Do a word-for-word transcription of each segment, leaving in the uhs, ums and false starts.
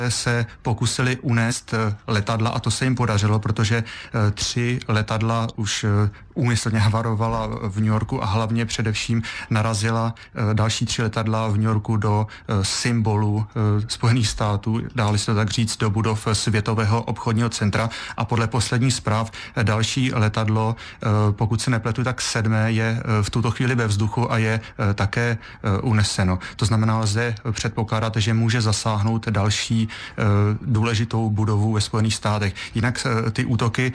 se pokusili unést letadla a to se jim podařilo, protože tři letadla už úmyslně havarovala v New Yorku a hlavně především narazila další tři letadla v New Yorku do symbolu Spojených států, dáli se to tak říct, do budov Světového obchodního centra a podle posledních zpráv další letadlo, pokud se nepletu, tak sedmé je v tuto chvíli ve vzduchu a je také uneseno. To znamená, lze předpokládat, že může zasáhnout další důležitou budovu ve Spojených státech. Jinak ty útoky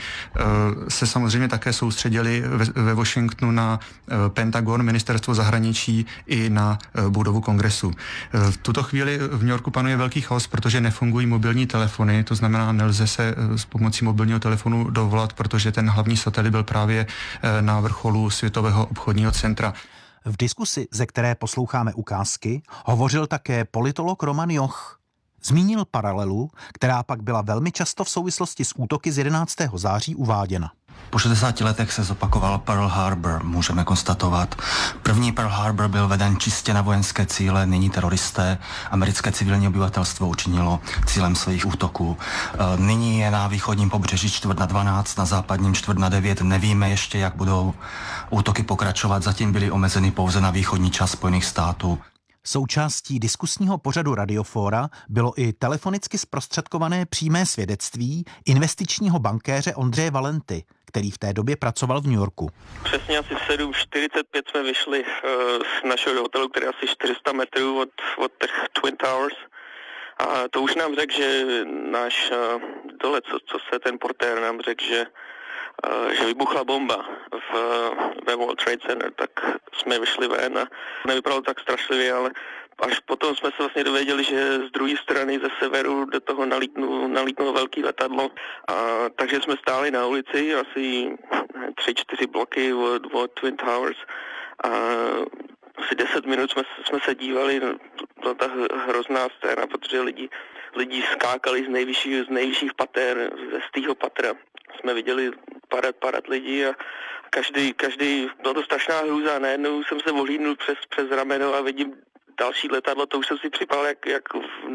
se samozřejmě také soustředily ve Washingtonu na Pentagon, ministerstvo zahraničí i na budovu kongresu. V tuto chvíli v New Yorku panuje velký chaos, protože nefungují mobilní telefony, to znamená, nelze se s pomocí mobilního telefonu dovolat, protože ten hlavní satelit byl právě na vrcholu Světového obchodního centra. V diskusi, ze které posloucháme ukázky, hovořil také politolog Roman Joch. Zmínil paralelu, která pak byla velmi často v souvislosti s útoky z jedenáctého září uváděna. Po šedesáti letech se zopakoval Pearl Harbor, můžeme konstatovat. První Pearl Harbor byl veden čistě na vojenské cíle, nyní teroristé, americké civilní obyvatelstvo učinilo cílem svých útoků. Nyní je na východním pobřeží čtvrt na dvanáct, na západním čtvrt na devět, nevíme ještě, jak budou útoky pokračovat, zatím byly omezeny pouze na východní část Spojených států. Součástí diskusního pořadu Radiofóra bylo i telefonicky zprostředkované přímé svědectví investičního bankéře Ondřeje Valenty, který v té době pracoval v New Yorku. Přesně asi v sedm čtyřicet pět jsme vyšli uh, z našeho hotelu, který je asi čtyři sta metrů od, od těch Twin Towers. A to už nám řekl, že náš uh, dole, co, co se ten portér nám řekl, že Uh, že vybuchla bomba v, ve World Trade Center, tak jsme vyšli ven a nevypadalo tak strašlivě, ale až potom jsme se vlastně dověděli, že z druhé strany ze severu do toho nalítnulo, nalítnulo velký letadlo. A, takže jsme stáli na ulici asi tři, čtyři bloky od, od Twin Towers a asi deset minut jsme, jsme se dívali, byla ta hrozná scéna, protože lidi, lidi skákali z nejvyšších, z nejvyšších pater, ze stýho patra. Jsme viděli padat, padat lidí a každý, každý, byla to strašná hrůza. Najednou jsem se ohlídnul přes, přes rameno a vidím další letadlo, to už jsem si připadal jak, jak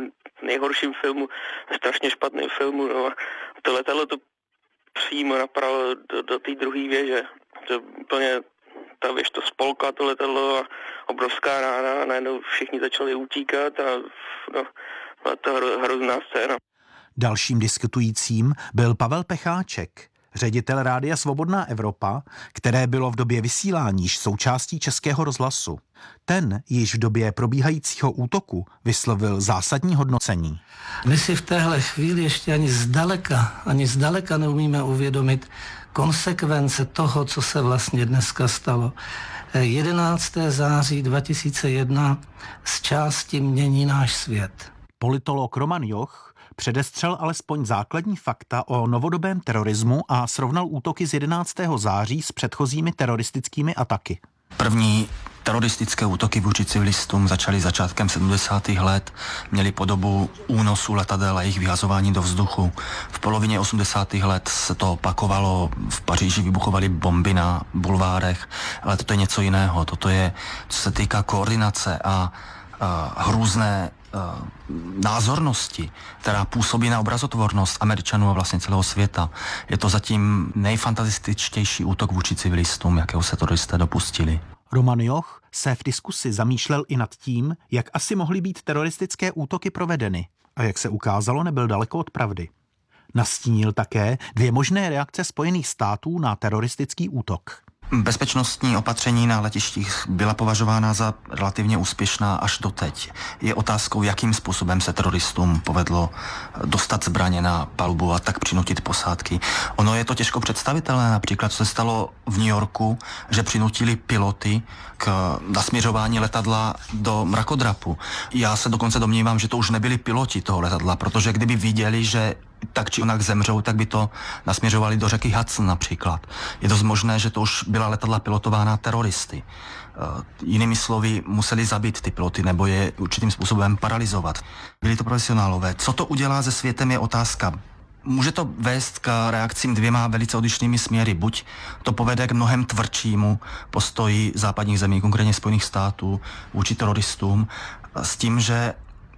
v nejhorším filmu, v strašně špatném filmu. No a to letadlo to přímo napadlo do, do té druhé věže. To úplně, ta věž to spolkla, to letadlo a obrovská rána a najednou všichni začali utíkat a no, byla to hro, hrozná scéna. Dalším diskutujícím byl Pavel Pecháček, ředitel Rádia Svobodná Evropa, které bylo v době vysílání již součástí Českého rozhlasu. Ten již v době probíhajícího útoku vyslovil zásadní hodnocení. My si v téhle chvíli ještě ani zdaleka, ani zdaleka neumíme uvědomit konsekvence toho, co se vlastně dneska stalo. jedenáctého září dva tisíce jedna z části mění náš svět. Politolog Roman Joch předestřel alespoň základní fakta o novodobém terorismu a srovnal útoky z jedenáctého září s předchozími teroristickými ataky. První teroristické útoky vůči civilistům začaly začátkem sedmdesátých let, měly podobu únosu letadel a jejich vyhazování do vzduchu. V polovině osmdesátých let se to opakovalo, v Paříži vybuchovaly bomby na bulvárech, ale toto je něco jiného. Toto je, co se týká koordinace a uh, hrůzné uh, názornosti, která působí na obrazotvornost Američanů a vlastně celého světa. Je to zatím nejfantastičtější útok vůči civilistům, jakého se teroristé dopustili. Roman Joch se v diskusi zamýšlel i nad tím, jak asi mohly být teroristické útoky provedeny a jak se ukázalo, nebyl daleko od pravdy. Nastínil také dvě možné reakce Spojených států na teroristický útok. Bezpečnostní opatření na letištích byla považována za relativně úspěšná až doteď. Je otázkou, jakým způsobem se teroristům povedlo dostat zbraně na palubu a tak přinutit posádky. Ono je to těžko představitelné, například co se stalo v New Yorku, že přinutili piloty k nasměřování letadla do mrakodrapu. Já se dokonce domnívám, že to už nebyli piloti toho letadla, protože kdyby viděli, že tak či onak zemřou, tak by to nasměřovali do řeky Hudson například. Je dost možné, že to už byla letadla pilotována teroristy. Uh, jinými slovy, museli zabít ty piloty nebo je určitým způsobem paralyzovat. Byli to profesionálové. Co to udělá se světem, je otázka. Může to vést k reakcím dvěma velice odlišnými směry. Buď to povede k mnohem tvrdšímu postoji západních zemí, konkrétně Spojených států, vůči teroristům, s tím, že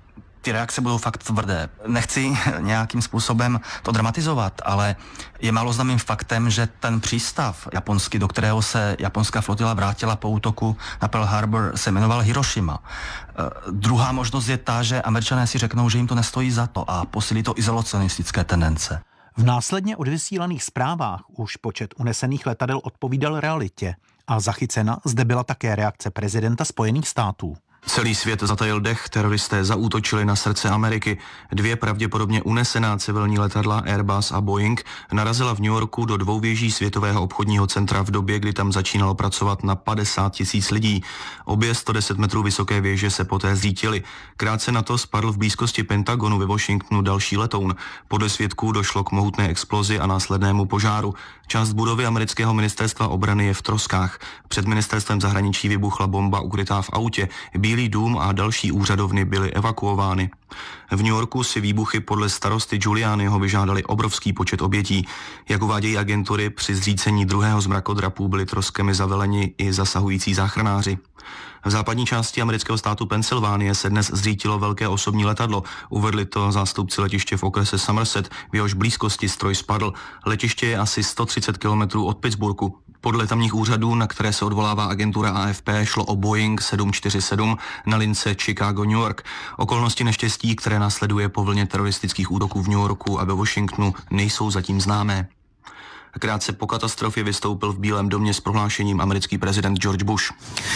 ty reakce budou fakt tvrdé. Nechci nějakým způsobem to dramatizovat, ale je málo známým faktem, že ten přístav japonský, do kterého se japonská flotila vrátila po útoku na Pearl Harbor, se jmenoval Hirošima. E, druhá možnost je ta, že Američané si řeknou, že jim to nestojí za to a posílí to izolacionistické tendence. V následně odvysílaných zprávách už počet unesených letadel odpovídal realitě a zachycena zde byla také reakce prezidenta Spojených států. Celý svět zatajil dech, teroristé zaútočili na srdce Ameriky. Dvě pravděpodobně unesená civilní letadla Airbus a Boeing narazila v New Yorku do dvou věží Světového obchodního centra v době, kdy tam začínalo pracovat na padesát tisíc lidí. Obě sto deset metrů vysoké věže se poté zřítily. Krátce na to spadl v blízkosti Pentagonu ve Washingtonu další letoun. Podle svědků došlo k mohutné explozi a následnému požáru. Část budovy amerického ministerstva obrany je v troskách. Před ministerstvem zahraničí vybuchla bomba ukrytá v autě. Bílý dům a další úřadovny byly evakuovány. V New Yorku si výbuchy podle starosty Giulianiho vyžádali obrovský počet obětí. Jak uvádějí agentury, při zřícení druhého z mrakodrapů byli troskami zaveleni i zasahující záchranáři. V západní části amerického státu Pensylvánie se dnes zřítilo velké osobní letadlo. Uvedli to zástupci letiště v okrese Somerset, v jehož blízkosti stroj spadl. Letiště je asi sto třicet kilometrů od Pittsburghu. Podle tamních úřadů, na které se odvolává agentura A F P, šlo o Boeing sedm čtyři sedm na lince Chicago-New York. Okolnosti neštěstí, které následuje po vlně teroristických útoků v New Yorku a ve Washingtonu, nejsou zatím známé. Krátce po katastrofě vystoupil v Bílém domě s prohlášením americký prezident George Bush.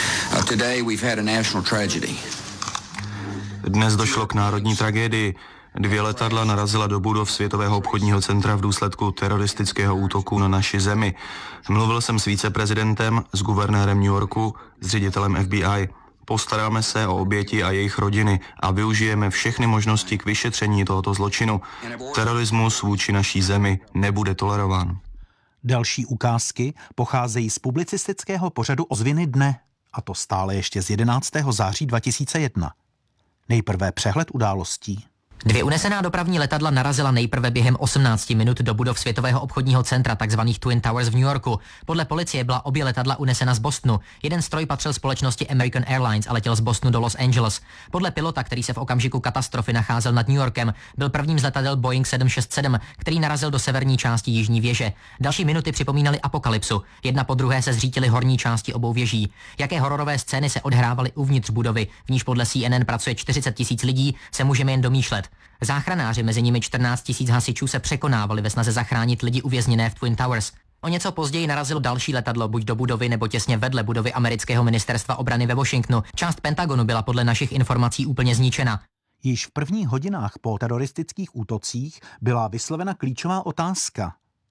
Dnes došlo k národní tragédii. Dvě letadla narazila do budov Světového obchodního centra v důsledku teroristického útoku na naši zemi. Mluvil jsem s viceprezidentem, s guvernérem New Yorku, s ředitelem F B I. Postaráme se o oběti a jejich rodiny a využijeme všechny možnosti k vyšetření tohoto zločinu. Terorismus vůči naší zemi nebude tolerován. Další ukázky pocházejí z publicistického pořadu Ozvěny dne, a to stále ještě z jedenáctého září dva tisíce jedna. Nejprve přehled událostí. Dvě unesená dopravní letadla narazila nejprve během osmnácti minut do budov Světového obchodního centra, takzvaných Twin Towers v New Yorku. Podle policie byla obě letadla unesena z Bostonu. Jeden stroj patřil společnosti American Airlines a letěl z Bostonu do Los Angeles. Podle pilota, který se v okamžiku katastrofy nacházel nad New Yorkem, byl prvním z letadel Boeing sedm šest sedm, který narazil do severní části jižní věže. Další minuty připomínaly apokalypsu. Jedna po druhé se zřítily horní části obou věží. Jaké hororové scény se odehrávaly uvnitř budovy, v níž podle C N N pracuje čtyřicet tisíc lidí, se můžeme jen domýšlet. Záchranáři, mezi nimi čtrnáct tisíc hasičů, se překonávali ve snaze zachránit lidi uvězněné v Twin Towers. O něco později narazilo další letadlo buď do budovy nebo těsně vedle budovy amerického ministerstva obrany ve Washingtonu. Část Pentagonu byla podle našich informací úplně zničena. Již v prvních hodinách po teroristických útocích byla vyslovena klíčová otázka.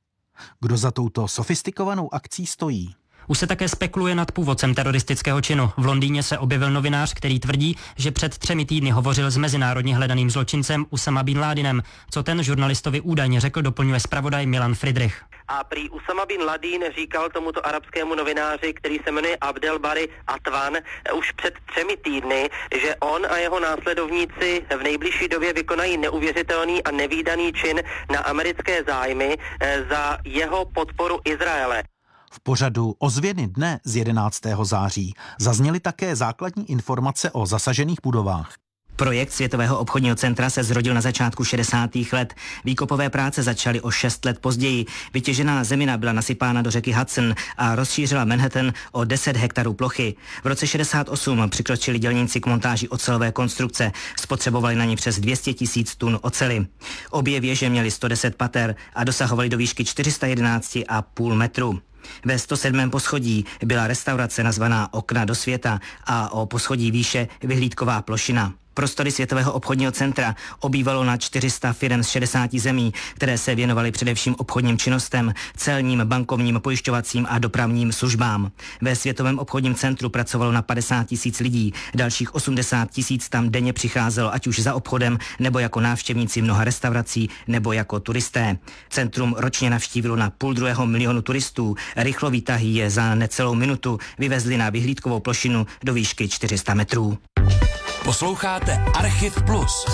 Kdo za touto sofistikovanou akcí stojí? Už se také spekuluje nad původcem teroristického činu. V Londýně se objevil novinář, který tvrdí, že před třemi týdny hovořil s mezinárodně hledaným zločincem Usama bin Ládinem. Co ten žurnalistovi údajně řekl, doplňuje zpravodaj Milan Friedrich. A prý Usama bin Ladin říkal tomuto arabskému novináři, který se jmenuje Abdel Bari Atwan, už před třemi týdny, že on a jeho následovníci v nejbližší době vykonají neuvěřitelný a nevídaný čin na americké zájmy za jeho podporu Izraele. V pořadu Ozvěny dne z jedenáctého září zazněly také základní informace o zasažených budovách. Projekt Světového obchodního centra se zrodil na začátku šedesátých let. Výkopové práce začaly o šest let později. Vytěžená zemina byla nasypána do řeky Hudson a rozšířila Manhattan o deset hektarů plochy. V roce šedesát osm přikročili dělníci k montáži ocelové konstrukce. Spotřebovali na ní přes dvě stě tisíc tun oceli. Obě věže měly sto deset pater a dosahovaly do výšky čtyři sta jedenáct celá pět metru. Ve sto sedmém poschodí byla restaurace nazvaná Okna do světa a o poschodí výše vyhlídková plošina. Prostory Světového obchodního centra obývalo na čtyři sta firem z šedesáti zemí, které se věnovaly především obchodním činnostem, celním, bankovním, pojišťovacím a dopravním službám. Ve Světovém obchodním centru pracovalo na padesát tisíc lidí, dalších osmdesát tisíc tam denně přicházelo ať už za obchodem, nebo jako návštěvníci mnoha restaurací, nebo jako turisté. Centrum ročně navštívilo na půl druhého milionu turistů. Rychlový tahy je za necelou minutu vyvezli na vyhlídkovou plošinu do výšky čtyři sta metrů. Posloucháte Archiv Plus.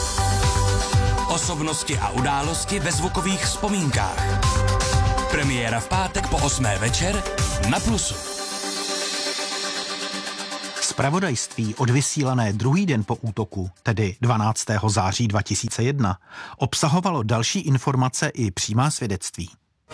Osobnosti a události ve zvukových vzpomínkách. Premiéra v pátek po osmé večer na Plusu. Zpravodajství odvysílané druhý den po útoku, tedy dvanáctého září dva tisíce jedna, obsahovalo další informace i přímá svědectví.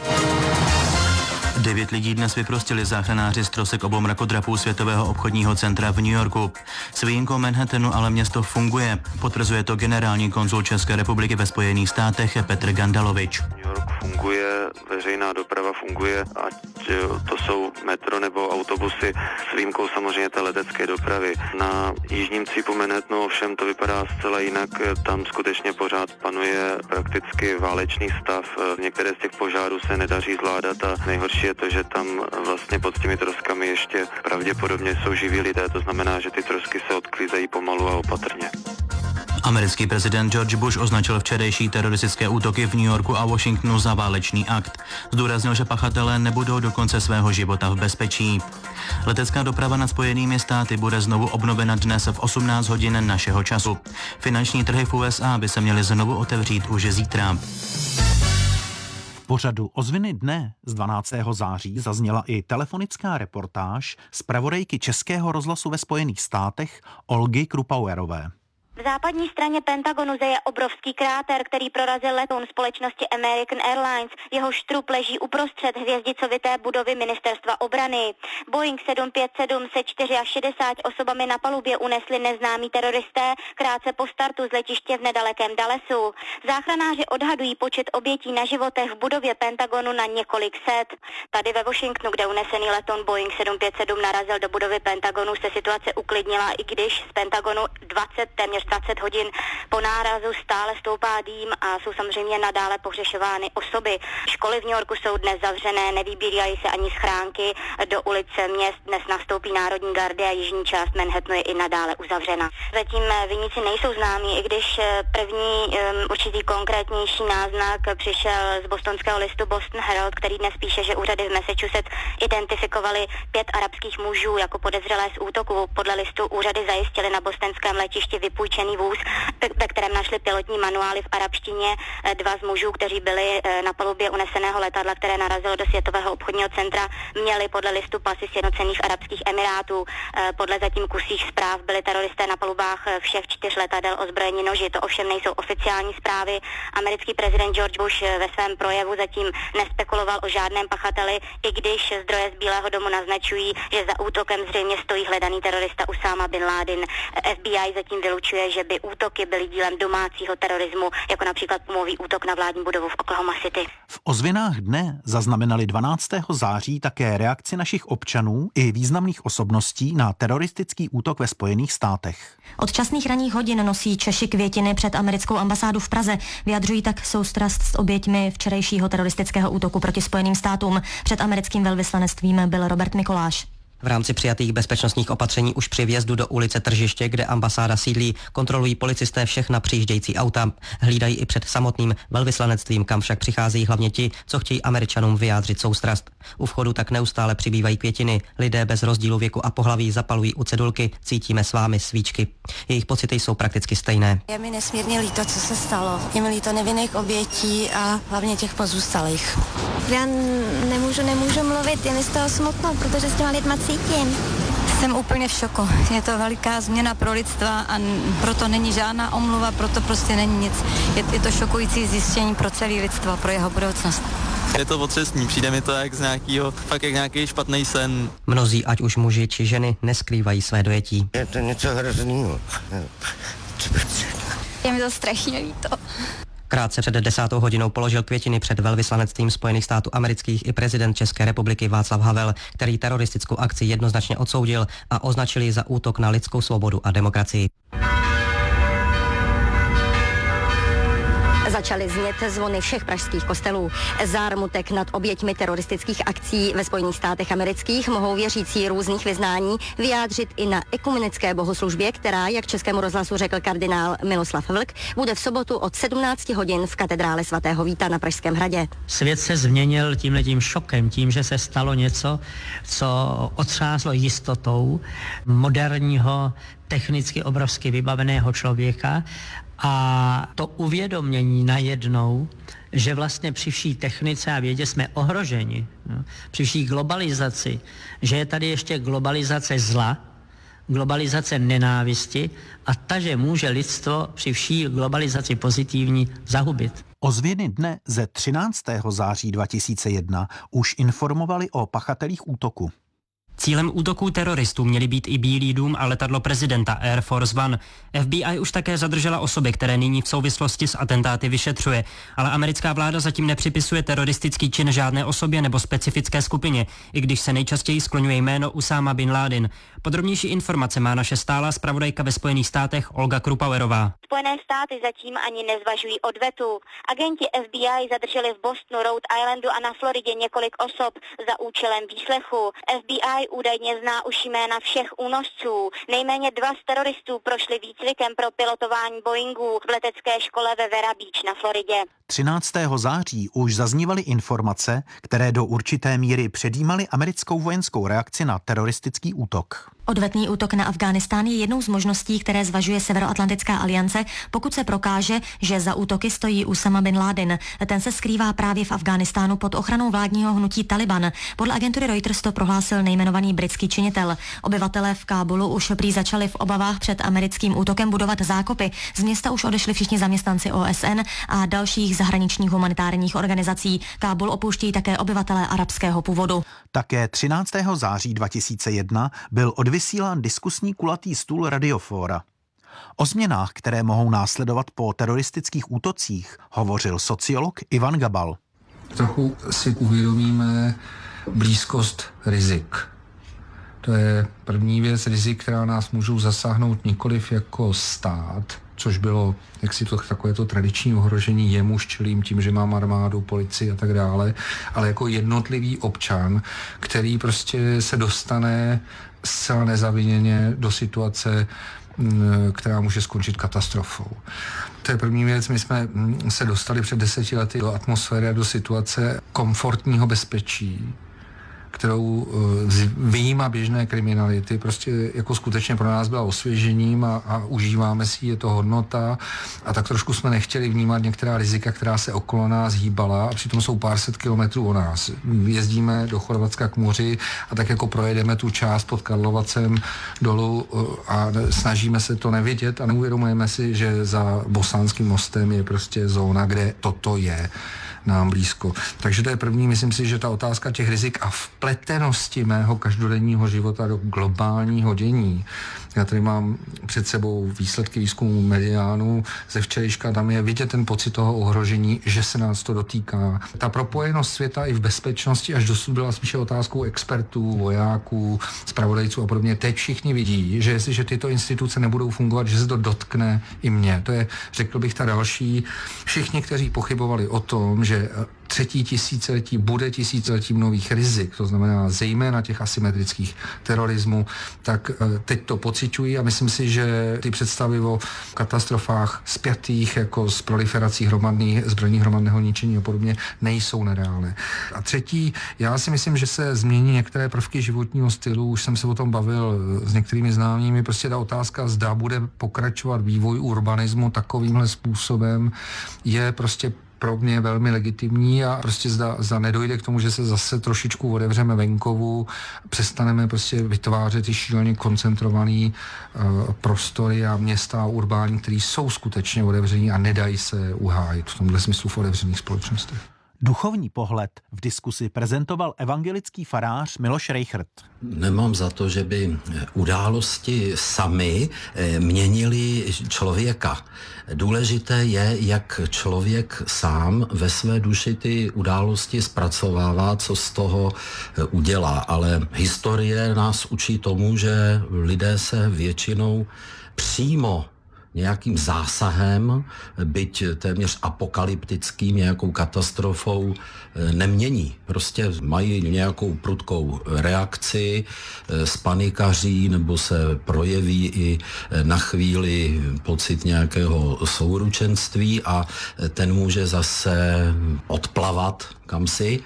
Devět lidí dnes vyprostili záchranáři z trosek obou mrakodrapů Světového obchodního centra v New Yorku. S výjimkou Manhattanu ale město funguje. Potvrzuje to generální konzul České republiky ve Spojených státech Petr Gandalovič. New York funguje, veřejná doprava funguje, ať to jsou metro nebo autobusy, s výjimkou samozřejmě té letecké dopravy. Na jižním cípu Manhattanu ovšem to vypadá zcela jinak. Tam skutečně pořád panuje prakticky válečný stav. Některé z těch požárů se nedaří zvládat a nejhorší je to, že tam vlastně pod těmi troskami ještě pravděpodobně jsou živí lidé, to znamená, že ty trosky se odklízejí pomalu a opatrně. Americký prezident George Bush označil včerejší teroristické útoky v New Yorku a Washingtonu za válečný akt. Zdůraznil, že pachatelé nebudou do konce svého života v bezpečí. Letecká doprava nad Spojenými státy bude znovu obnovena dnes v osmnáct hodin našeho času. Finanční trhy v U S A by se měly znovu otevřít už zítra. V pořadu Ozvěny dne z dvanáctého září zazněla i telefonická reportáž zpravodajky Českého rozhlasu ve Spojených státech Olgy Krupauerové. V západní straně Pentagonu je obrovský kráter, který prorazil letoun společnosti American Airlines. Jeho štrup leží uprostřed hvězdicovité budovy ministerstva obrany. Boeing sedm pět sedm se šedesáti čtyřmi osobami na palubě unesli neznámí teroristé krátce po startu z letiště v nedalekém Dallasu. Záchranáři odhadují počet obětí na životech v budově Pentagonu na několik set. Tady ve Washingtonu, kde unesený letoun Boeing sedm pět sedm narazil do budovy Pentagonu, se situace uklidnila, i když z Pentagonu dvacet, téměř dvacet hodin po nárazu stále stoupá dým a jsou samozřejmě nadále pohřešovány osoby. Školy v New Yorku jsou dnes zavřené, nevybírají se ani schránky do ulice měst. Dnes nastoupí Národní gardy a jižní část Manhattanu je i nadále uzavřena. Zatím viníci nejsou známí, i když první um, určitý konkrétnější náznak přišel z bostonského listu Boston Herald, který dnes píše, že úřady v Massachusetts identifikovali pět arabských mužů jako podezřelé z útoku. Podle listu úřady zajistili na bostonském letišti vypůjčení vůz, ve kterém našli pilotní manuály v arabštině. Dva z mužů, kteří byli na palubě uneseného letadla, které narazilo do Světového obchodního centra, měli podle listu pasy Sjednocených arabských emirátů. Podle zatím kusích zpráv byli teroristé na palubách všech čtyř letadel ozbrojeni noži. To ovšem nejsou oficiální zprávy. Americký prezident George Bush ve svém projevu zatím nespekuloval o žádném pachateli, i když zdroje z Bílého domu naznačují, že za útokem zřejmě stojí hledaný terorista Usama bin Laden. F B I zatím vylučuje, že by útoky byly dílem domácího terorismu, jako například pumový útok na vládní budovu v Oklahoma City. V ozvěnách dne zaznamenali dvanáctého září také reakci našich občanů i významných osobností na teroristický útok ve Spojených státech. Od časných ranních hodin nosí Češi květiny před americkou ambasádu v Praze. Vyjadřují tak soustrast s oběťmi včerejšího teroristického útoku proti Spojeným státům. Před americkým velvyslanectvím byl Robert Mikoláš. V rámci přijatých bezpečnostních opatření už při vjezdu do ulice Tržiště, kde ambasáda sídlí, kontrolují policisté všechna přijíždějící auta. Hlídají i před samotným velvyslanectvím, kam však přicházejí hlavně ti, co chtějí Američanům vyjádřit soustrast. U vchodu tak neustále přibývají květiny. Lidé bez rozdílu věku a pohlaví zapalují u cedulky "Cítíme s vámi" svíčky. Jejich pocity jsou prakticky stejné. Je mi nesmírně líto, co se stalo. Je mi líto nevinných obětí a hlavně těch pozůstalých. Já nemůžu, nemůžu mluvit, je mi z toho smutno, protože s těma lidma cítím. Jsem úplně v šoku. Je to veliká změna pro lidstva a proto není žádná omluva, proto prostě není nic. Je, je to šokující zjištění pro celé lidstvo, pro jeho budoucnost. Je to otřesný, přijde mi to jak z nějakého, fakt jak nějaký špatný sen. Mnozí, ať už muži či ženy, neskrývají své dojetí. Je to něco hroznýho. Je mi to strašně líto. Krátce před desátou hodinou položil květiny před velvyslanectvím Spojených států amerických i prezident České republiky Václav Havel, který teroristickou akci jednoznačně odsoudil a označil ji za útok na lidskou svobodu a demokracii. Začaly znět zvony všech pražských kostelů. Zármutek nad oběťmi teroristických akcí ve Spojených státech amerických mohou věřící různých vyznání vyjádřit i na ekumenické bohoslužbě, která, jak Českému rozhlasu řekl kardinál Miloslav Vlk, bude v sobotu od sedmnácti hodin v katedrále svatého Víta na Pražském hradě. Svět se změnil tímhletím šokem, tím, že se stalo něco, co otřáslo jistotou moderního, technicky obrovsky vybaveného člověka. A to uvědomění najednou, že vlastně při vší technice a vědě jsme ohroženi, no, při vší globalizaci, že je tady ještě globalizace zla, globalizace nenávisti a ta, že může lidstvo při vší globalizaci pozitivní zahubit. Ozvěny dne ze třináctého září dva tisíce jedna už informovali o pachatelích útoku. Cílem útoků teroristů měly být i Bílý dům a letadlo prezidenta Air Force One. F B I už také zadržela osoby, které nyní v souvislosti s atentáty vyšetřuje, ale americká vláda zatím nepřipisuje teroristický čin žádné osobě nebo specifické skupině, i když se nejčastěji skloňuje jméno Usáma bin Ládin. Podrobnější informace má naše stálá zpravodajka ve Spojených státech Olga Krupauerová. Spojené státy zatím ani nezvažují odvetu. Agenti F B I zadrželi v Bostonu, Rhode Islandu a na Floridě několik osob za účelem výslechu. F B I údajně zná už jména všech únosců. Nejméně dva z teroristů prošli výcvikem pro pilotování Boeingů v letecké škole ve Vera Beach na Floridě. třináctého září už zaznívaly informace, které do určité míry předjímaly americkou vojenskou reakci na teroristický útok. Odvetný útok na Afghánistán je jednou z možností, které zvažuje Severoatlantická aliance, pokud se prokáže, že za útoky stojí Usama bin Ládin. Ten se skrývá právě v Afghánistánu pod ochranou vládního hnutí Taliban. Podle agentury Reuters to prohlásil nejmenovaný britský činitel. Obyvatelé v Kábulu už prý začali v obavách před americkým útokem budovat zákopy. Z města už odešli všichni zaměstnanci O S N a dalších zahraničních humanitárních organizací. Kábul opouštějí také obyvatelé arabského původu. Také třináctého září dva tisíce jedna byl odvysílán diskusní kulatý stůl Radiofóra. O změnách, které mohou následovat po teroristických útocích, hovořil sociolog Ivan Gabal. Trochu si uvědomíme blízkost rizik. To je první věc, rizik, která nás můžou zasáhnout nikoliv jako stát, což bylo jaksi to, takové to tradiční ohrožení, jemuž čelím tím, že mám armádu, policii a tak dále, ale jako jednotlivý občan, který prostě se dostane zcela nezaviněně do situace, která může skončit katastrofou. To je první věc. My jsme se dostali před deseti lety do atmosféry a do situace komfortního bezpečí, kterou vyjíma běžné kriminality, prostě jako skutečně pro nás byla osvěžením a, a užíváme si, je to hodnota a tak trošku jsme nechtěli vnímat některá rizika, která se okolo nás hýbala a přitom jsou pár set kilometrů o nás. Jezdíme do Chorvatska k moři a tak jako projedeme tu část pod Karlovacem dolů a snažíme se to nevidět a neuvědomujeme si, že za Bosánským mostem je prostě zóna, kde toto je nám blízko. Takže to je první, myslím si, že ta otázka těch rizik a vpletenosti mého každodenního života do globálního dění. Já tady mám před sebou výsledky výzkumu Mediánu ze včerejška, tam je vidět ten pocit toho ohrožení, že se nás to dotýká. Ta propojenost světa i v bezpečnosti až dosud byla spíše otázkou expertů, vojáků, zpravodajců a podobně. Teď všichni vidí, že jestliže tyto instituce nebudou fungovat, že se to dotkne i mě. To je, řekl bych, ta další. Všichni, kteří pochybovali o tom, že třetí tisíciletí bude tisíciletím nových rizik, to znamená zejména těch asymetrických terorismů, tak teď to pociťují a myslím si, že ty představy o katastrofách spjatých jako s proliferací hromadných zbraní hromadného ničení a podobně nejsou nereálné. A třetí, já si myslím, že se změní některé prvky životního stylu, už jsem se o tom bavil s některými známými, prostě ta otázka, zda bude pokračovat vývoj urbanismu takovýmhle způsobem, je prostě pro mě velmi legitimní a prostě zda, zda nedojde k tomu, že se zase trošičku otevřeme venkovu, přestaneme prostě vytvářet ty šíleně koncentrovaný uh, prostory a města a urbání, které jsou skutečně otevřený a nedají se uhájit v tomhle smyslu v otevřených společnostech. Duchovní pohled v diskusi prezentoval evangelický farář Miloš Reichert. Nemám za to, že by události samy měnily člověka. Důležité je, jak člověk sám ve své duši ty události zpracovává, co z toho udělá. Ale historie nás učí tomu, že lidé se většinou přímo nějakým zásahem, byť téměř apokalyptickým, nějakou katastrofou, nemění. Prostě mají nějakou prudkou reakci, spanikaří nebo se projeví i na chvíli pocit nějakého souručenství a ten může zase odplavat kamsi.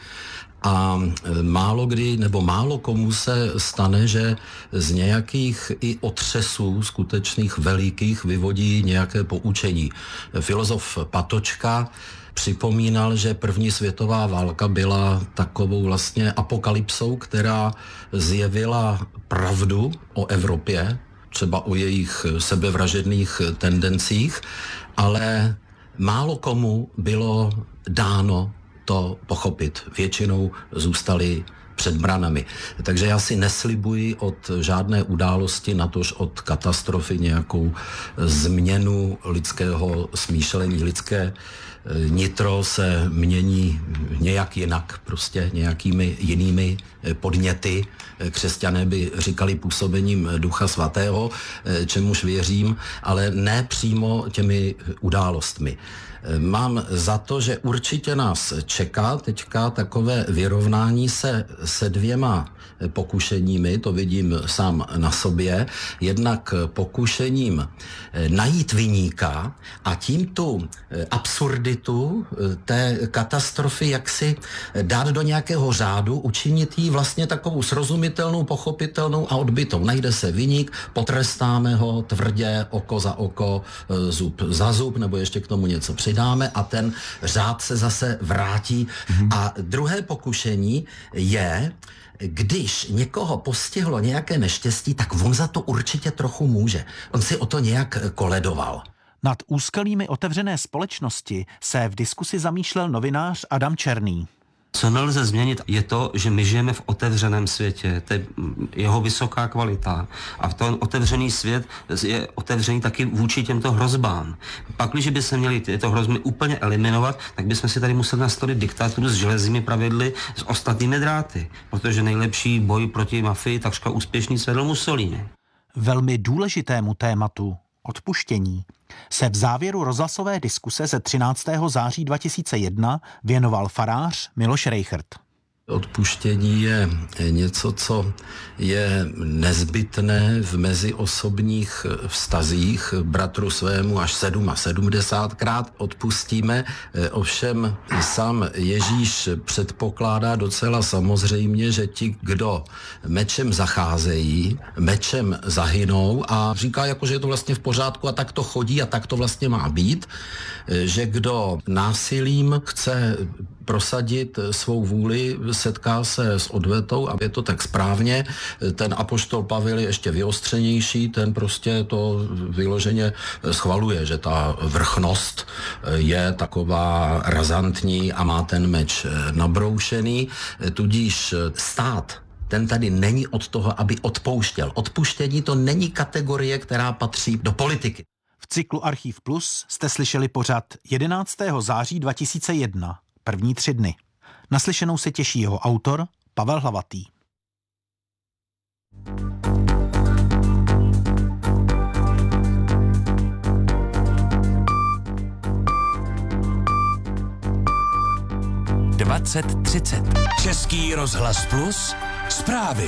A málo kdy, nebo málo komu se stane, že z nějakých i otřesů skutečných velikých vyvodí nějaké poučení. Filozof Patočka připomínal, že první světová válka byla takovou vlastně apokalypsou, která zjevila pravdu o Evropě třeba o jejich sebevražedných tendencích, ale málo komu bylo dáno to pochopit. Většinou zůstali před branami. Takže já si neslibuji od žádné události, natož od katastrofy nějakou změnu lidského smýšlení. Lidské nitro se mění nějak jinak, prostě nějakými jinými podněty. Křesťané by říkali působením Ducha Svatého, čemuž věřím, ale ne přímo těmi událostmi. Mám za to, že určitě nás čeká teďka takové vyrovnání se se dvěma pokušeními, to vidím sám na sobě, jednak pokušením najít viníka a tím tu absurditu té katastrofy jaksi dát do nějakého řádu, učinit ji vlastně takovou srozumitelnou, pochopitelnou a odbytou. Najde se viník, potrestáme ho tvrdě, oko za oko, zub za zub, nebo ještě k tomu něco přidáme a ten řád se zase vrátí. Mm-hmm. A druhé pokušení je, když někoho postihlo nějaké neštěstí, tak on za to určitě trochu může. On si o to nějak koledoval. Nad úskalími otevřené společnosti se v diskusi zamýšlel novinář Adam Černý. Co nelze změnit, je to, že my žijeme v otevřeném světě, to je jeho vysoká kvalita. A v ten otevřený svět je otevřený taky vůči těmto hrozbám. Pakliže by se měly tyto hrozby úplně eliminovat, tak bychom si tady museli nastolit diktaturu s železními pravidly, s ostatními dráty. Protože nejlepší boj proti mafii takřka úspěšný svedl Mussolini. Velmi důležitému tématu odpuštění se v závěru rozhlasové diskuse ze třináctého září dva tisíce jedna věnoval farář Miloš Reichert. Odpuštění je něco, co je nezbytné v meziosobních vztazích. Bratru svému až sedm a sedmdesátkrát odpustíme. Ovšem sám Ježíš předpokládá docela samozřejmě, že ti, kdo mečem zacházejí, mečem zahynou a říká, jako, že je to vlastně v pořádku a tak to chodí a tak to vlastně má být, že kdo násilím chce prosadit svou vůli, setká se s odvetou a je to tak správně. Ten apoštol Pavel je ještě vyostřenější, ten prostě to vyloženě schvaluje, že ta vrchnost je taková razantní a má ten meč nabroušený, tudíž stát ten tady není od toho, aby odpouštěl. Odpuštění to není kategorie, která patří do politiky. V cyklu Archiv Plus jste slyšeli pořad jedenáctého září dva tisíce jedna. První tři dny. Naslyšenou se těší jeho autor Pavel Hlavatý. dvacet třicet. Český rozhlas Plus. Zprávy.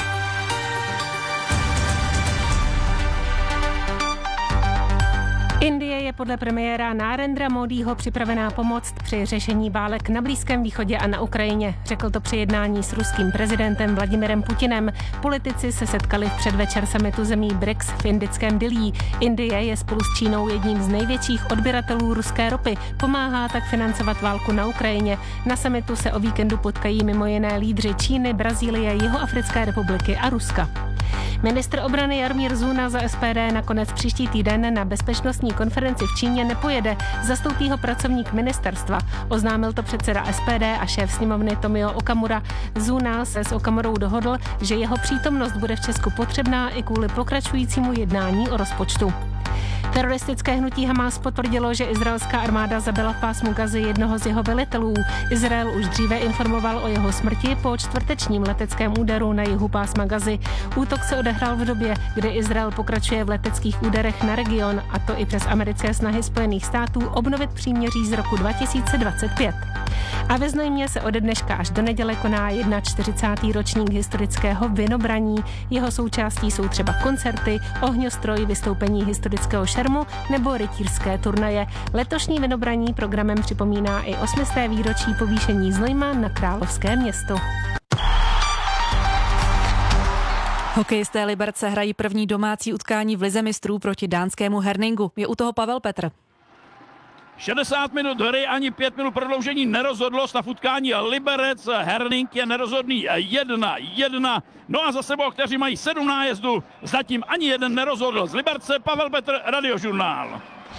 Indie je podle premiéra Narendra Modího připravená pomoct při řešení válek na Blízkém východě a na Ukrajině. Řekl to při jednání s ruským prezidentem Vladimirem Putinem. Politici se setkali v předvečer summitu zemí B R I C S v indickém Dillí. Indie je spolu s Čínou jedním z největších odběratelů ruské ropy. Pomáhá tak financovat válku na Ukrajině. Na summitu se o víkendu potkají mimo jiné lídři Číny, Brazílie, Jihoafrické republiky a Ruska. Ministr obrany Jaromír Zuna za S P D nakonec příští týden na bezpečnostní konferenci v Číně nepojede. Zastoupí ho pracovník ministerstva. Oznámil to předseda S P D a šéf sněmovny Tomio Okamura. Zuna se s Okamurou dohodl, že jeho přítomnost bude v Česku potřebná i kvůli pokračujícímu jednání o rozpočtu. Teroristické hnutí Hamas potvrdilo, že izraelská armáda zabila v pásmu Gazy jednoho z jeho velitelů. Izrael už dříve informoval o jeho smrti po čtvrtečním leteckém úderu na jihu pásma Gazy. Útok se odehrál v době, kdy Izrael pokračuje v leteckých úderech na region, a to i přes americké snahy Spojených států obnovit příměří z roku dva tisíce dvacet pět. A ve Znojmě se ode dneška až do neděle koná čtyřicátý první ročník historického vinobraní. Jeho součástí jsou třeba koncerty, ohňostroj, vystoupení historického šermu nebo rytířské turnaje. Letošní vinobraní programem připomíná i osmisté výročí povýšení Znojma na královské město. Hokejisté Liberce hrají první domácí utkání v lize mistrů proti dánskému Herningu. Je u toho Pavel Petr. šedesát minut hry, ani pět minut prodloužení nerozhodlo. Stav utkání Liberec Herning je nerozhodný jedna jedna. No a za sebou, kteří mají sedm nájezdů, zatím ani jeden nerozhodl. Z Liberce Pavel Petr, Radiožurnál.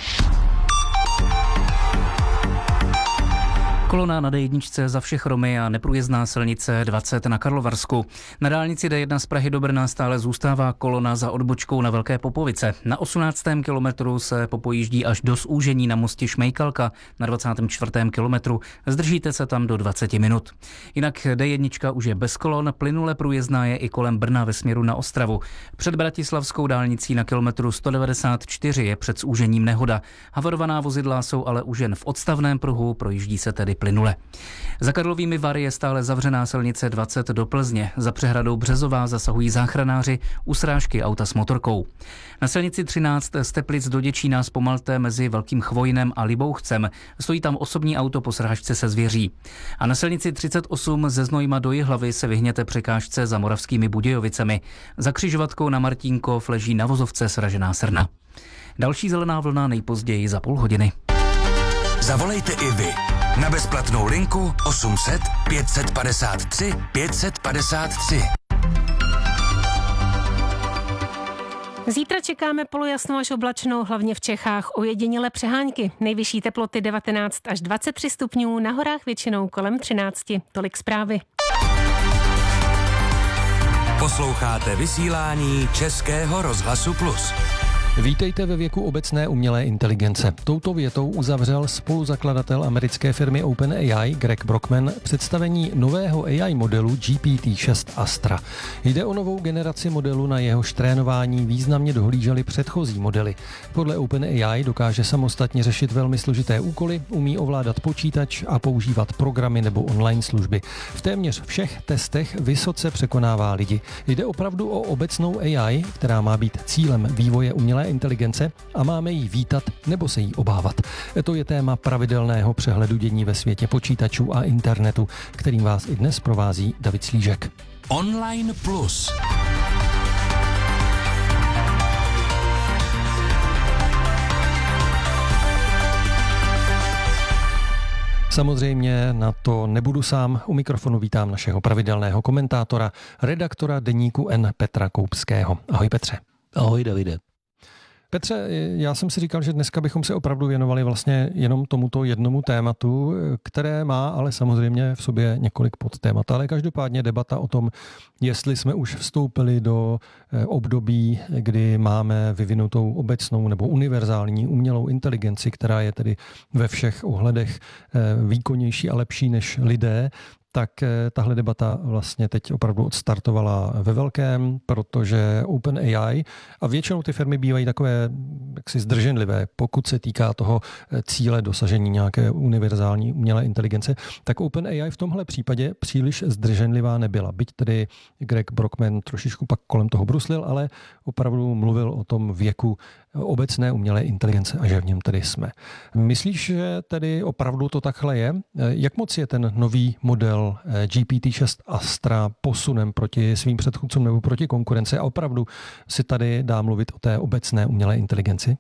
Kolona na D jedna za všech Romy a neprůjezdná silnice dvacet na Karlovarsku. Na dálnici D jedna z Prahy do Brna stále zůstává kolona za odbočkou na Velké Popovice. Na osmnáctém kilometru se popojíždí až do zúžení na mostě Šmejkalka. Na dvacátém čtvrtém kilometru zdržíte se tam do dvacet minut. Jinak D jedna už je bez kolon, plynule průjezdná je i kolem Brna ve směru na Ostravu. Před bratislavskou dálnicí na kilometru sto devadesát čtyři je před zúžením nehoda. Havarovaná vozidla jsou ale už jen v odstavném pruhu, projíždí se tedy plynule. Za Karlovými Vary je stále zavřená silnice dvacet do Plzně. Za přehradou Březová zasahují záchranáři u srážky auta s motorkou. Na silnici třináct z Teplic do Děčína zpomalte mezi Velkým Chvojnem a Libouchcem. Stojí tam osobní auto po srážce se zvěří. A na silnici třicet osm ze Znojma do Jihlavy se vyhněte překážce za Moravskými Budějovicemi. Za křižovatkou na Martínkov leží na vozovce sražená srna. Další zelená vlna nejpozději za půl hodiny. Zavolejte i vy na bezplatnou linku osm set pět set padesát tři pět set padesát tři. Zítra čekáme polojasnou až oblačnou, hlavně v Čechách, ojedinělé přehánky. Nejvyšší teploty devatenáct až dvacet tři stupňů, na horách většinou kolem třináct. Tolik zprávy. Posloucháte vysílání Českého rozhlasu Plus. Vítejte ve věku obecné umělé inteligence. Touto větou uzavřel spoluzakladatel americké firmy OpenAI Greg Brockman představení nového A I modelu G P T šest Astra. Jde o novou generaci modelu, na jehož trénování významně dohlížely předchozí modely. Podle OpenAI dokáže samostatně řešit velmi složité úkoly, umí ovládat počítač a používat programy nebo online služby. V téměř všech testech vysoce překonává lidi. Jde opravdu o obecnou A I, která má být cílem vývoje umělé inteligence a máme jí vítat nebo se jí obávat. To je téma pravidelného přehledu dění ve světě počítačů a internetu, kterým vás i dnes provází David Slížek. Online Plus. Samozřejmě na to nebudu sám. U mikrofonu vítám našeho pravidelného komentátora, redaktora deníku N Petra Koupského. Ahoj Petře. Ahoj Davide. Petře, já jsem si říkal, že dneska bychom se opravdu věnovali vlastně jenom tomuto jednomu tématu, které má ale samozřejmě v sobě několik podtémat. Ale každopádně debata o tom, jestli jsme už vstoupili do období, kdy máme vyvinutou obecnou nebo univerzální umělou inteligenci, která je tedy ve všech ohledech výkonnější a lepší než lidé, tak tahle debata vlastně teď opravdu odstartovala ve velkém, protože OpenAI a většinou ty firmy bývají takové jaksi zdrženlivé, pokud se týká toho cíle dosažení nějaké univerzální umělé inteligence, tak OpenAI v tomhle případě příliš zdrženlivá nebyla. Byť tedy Greg Brockman trošičku pak kolem toho bruslil, ale opravdu mluvil o tom věku obecné umělé inteligence a že v něm tedy jsme. Myslíš, že tedy opravdu to takhle je? Jak moc je ten nový model G P T šest Astra posunem proti svým předchůdcům nebo proti konkurenci a opravdu si tady dá mluvit o té obecné umělé inteligenci?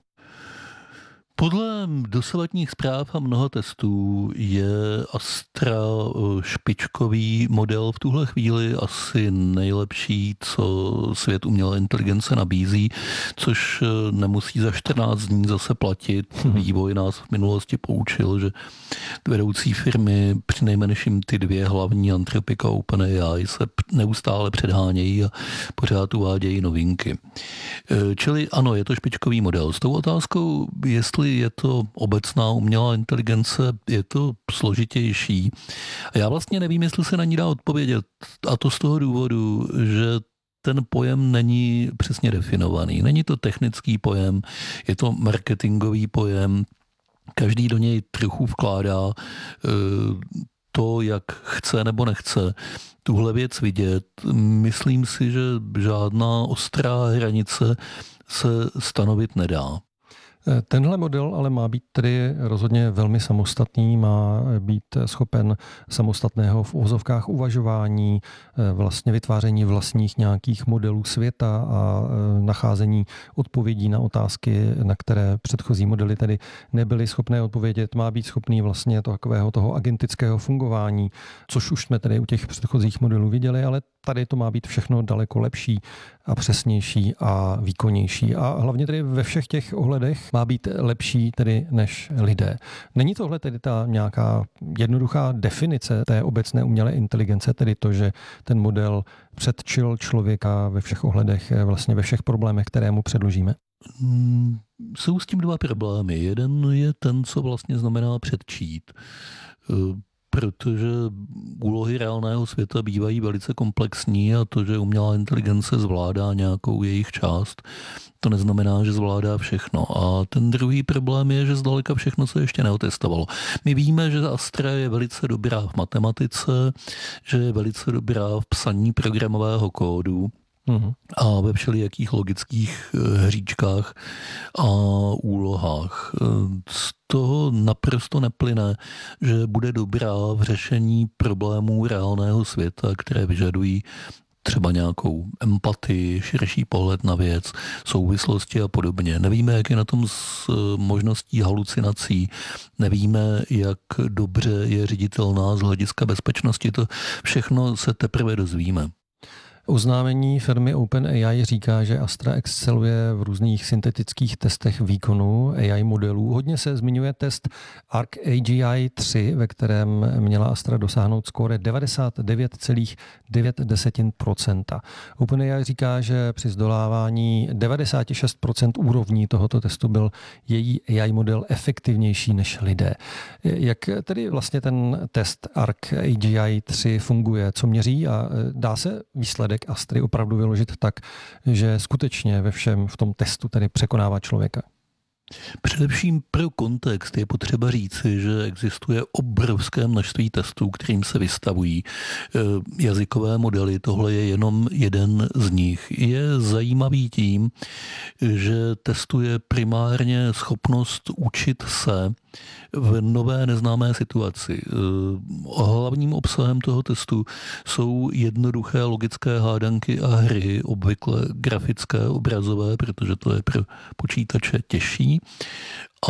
Podle dosavadních zpráv a mnoha testů je Astra špičkový model v tuhle chvíli asi nejlepší, co svět umělé inteligence nabízí, což nemusí za čtrnáct dní zase platit. Vývoj nás v minulosti poučil, že vedoucí firmy, přinejmenším ty dvě hlavní, Anthropic a OpenAI, se neustále předhánějí a pořád uvádějí novinky. Čili ano, je to špičkový model. S tou otázkou, jestli je to obecná umělá inteligence, je to složitější. A já vlastně nevím, jestli se na ní dá odpovědět. A to z toho důvodu, že ten pojem není přesně definovaný. Není to technický pojem, je to marketingový pojem. Každý do něj trochu vkládá to, jak chce nebo nechce tuhle věc vidět. Myslím si, že žádná ostrá hranice se stanovit nedá. Tenhle model ale má být tedy rozhodně velmi samostatný, má být schopen samostatného v uvozovkách uvažování, vlastně vytváření vlastních nějakých modelů světa a nacházení odpovědí na otázky, na které předchozí modely tedy nebyly schopné odpovědět. Má být schopný vlastně takového toho agentického fungování, což už jsme tedy u těch předchozích modelů viděli, ale tady to má být všechno daleko lepší a přesnější a výkonnější. A hlavně tedy ve všech těch ohledech má být lepší tedy než lidé. Není tohle tedy ta nějaká jednoduchá definice té obecné umělé inteligence, tedy to, že ten model předčil člověka ve všech ohledech, vlastně ve všech problémech, které mu předložíme? Hmm, jsou s tím dva problémy. Jeden je ten, co vlastně znamená předčít. Protože úlohy reálného světa bývají velice komplexní a to, že umělá inteligence zvládá nějakou jejich část, to neznamená, že zvládá všechno. A ten druhý problém je, že zdaleka všechno se ještě neotestovalo. My víme, že Astra je velice dobrá v matematice, že je velice dobrá v psaní programového kódu, a ve všelijakých logických hříčkách a úlohách. Z toho naprosto neplyne, že bude dobrá v řešení problémů reálného světa, které vyžadují třeba nějakou empatii, širší pohled na věc, souvislosti a podobně. Nevíme, jak je na tom s možností halucinací, nevíme, jak dobře je ředitelná z hlediska bezpečnosti. To všechno se teprve dozvíme. Oznámení firmy OpenAI říká, že Astra exceluje v různých syntetických testech výkonu A I modelů. Hodně se zmiňuje test Arc A G I tři, ve kterém měla Astra dosáhnout skóre devadesát devět celá devět procenta. OpenAI říká, že při zdolávání devadesát šest procent úrovní tohoto testu byl její A I model efektivnější než lidé. Jak tedy vlastně ten test Arc A G I tři funguje, co měří a dá se výsledek Astry opravdu vyložit tak, že skutečně ve všem v tom testu tedy překonává člověka? Především pro kontext je potřeba říci, že existuje obrovské množství testů, kterým se vystavují jazykové modely. Tohle je jenom jeden z nich. Je zajímavý tím, že testuje primárně schopnost učit se v nové neznámé situaci. Hlavním obsahem toho testu jsou jednoduché logické hádanky a hry, obvykle grafické, obrazové, protože to je pro počítače těžší. A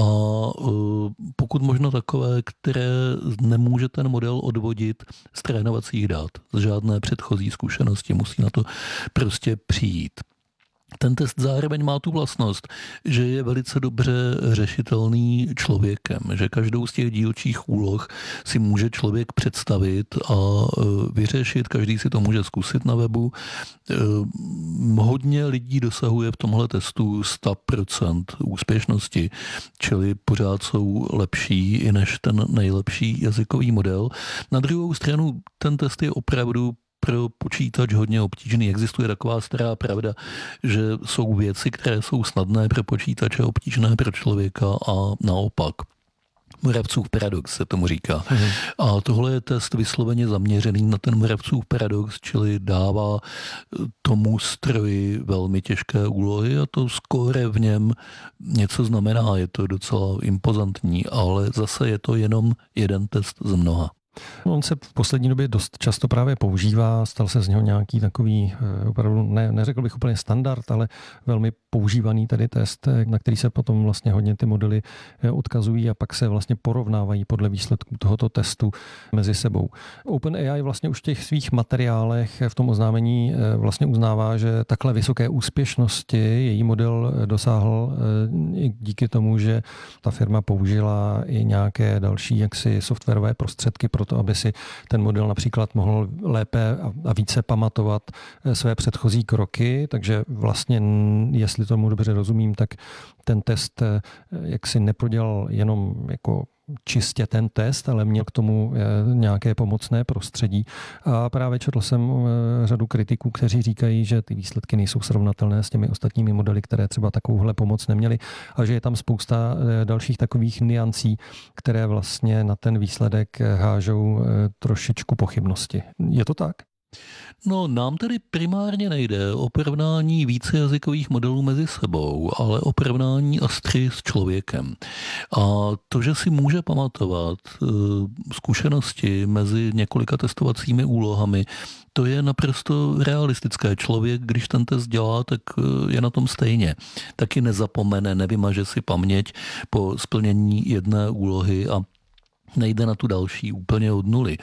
pokud možno takové, které nemůže ten model odvodit z trénovacích dat, z žádné předchozí zkušenosti, musí na to prostě přijít. Ten test zároveň má tu vlastnost, že je velice dobře řešitelný člověkem, že každou z těch dílčích úloh si může člověk představit a vyřešit, každý si to může zkusit na webu. Hodně lidí dosahuje v tomhle testu sto procent úspěšnosti, čili pořád jsou lepší i než ten nejlepší jazykový model. Na druhou stranu ten test je opravdu pro počítač hodně obtížný. Existuje taková stará pravda, že jsou věci, které jsou snadné pro počítače, obtížné pro člověka a naopak. Moravcův paradox se tomu říká. Mhm. A tohle je test vysloveně zaměřený na ten Moravcův paradox, čili dává tomu stroji velmi těžké úlohy a to skóre v něm něco znamená. Je to docela impozantní, ale zase je to jenom jeden test z mnoha. On se v poslední době dost často právě používá, stal se z něho nějaký takový, opravdu ne, neřekl bych úplně standard, ale velmi používaný tady test, na který se potom vlastně hodně ty modely odkazují a pak se vlastně porovnávají podle výsledků tohoto testu mezi sebou. OpenAI vlastně už v těch svých materiálech v tom oznámení vlastně uznává, že takhle vysoké úspěšnosti její model dosáhl i díky tomu, že ta firma použila i nějaké další jaksi softwarové prostředky pro to, aby si ten model například mohl lépe a více pamatovat své předchozí kroky, takže vlastně, jestli tomu dobře rozumím, tak ten test jaksi neprodělal jenom jako čistě ten test, ale měl k tomu nějaké pomocné prostředí. A právě četl jsem řadu kritiků, kteří říkají, že ty výsledky nejsou srovnatelné s těmi ostatními modely, které třeba takovouhle pomoc neměly a že je tam spousta dalších takových nuancí, které vlastně na ten výsledek hážou trošičku pochybnosti. Je to tak? No, nám tedy primárně nejde o porovnání vícejazykových modelů mezi sebou, ale o porovnání Astry s člověkem. A to, že si může pamatovat e, zkušenosti mezi několika testovacími úlohami, to je naprosto realistické. Člověk, když ten test dělá, tak je na tom stejně. Taky nezapomene, nevymaže si paměť po splnění jedné úlohy a nejde na tu další úplně od nuly.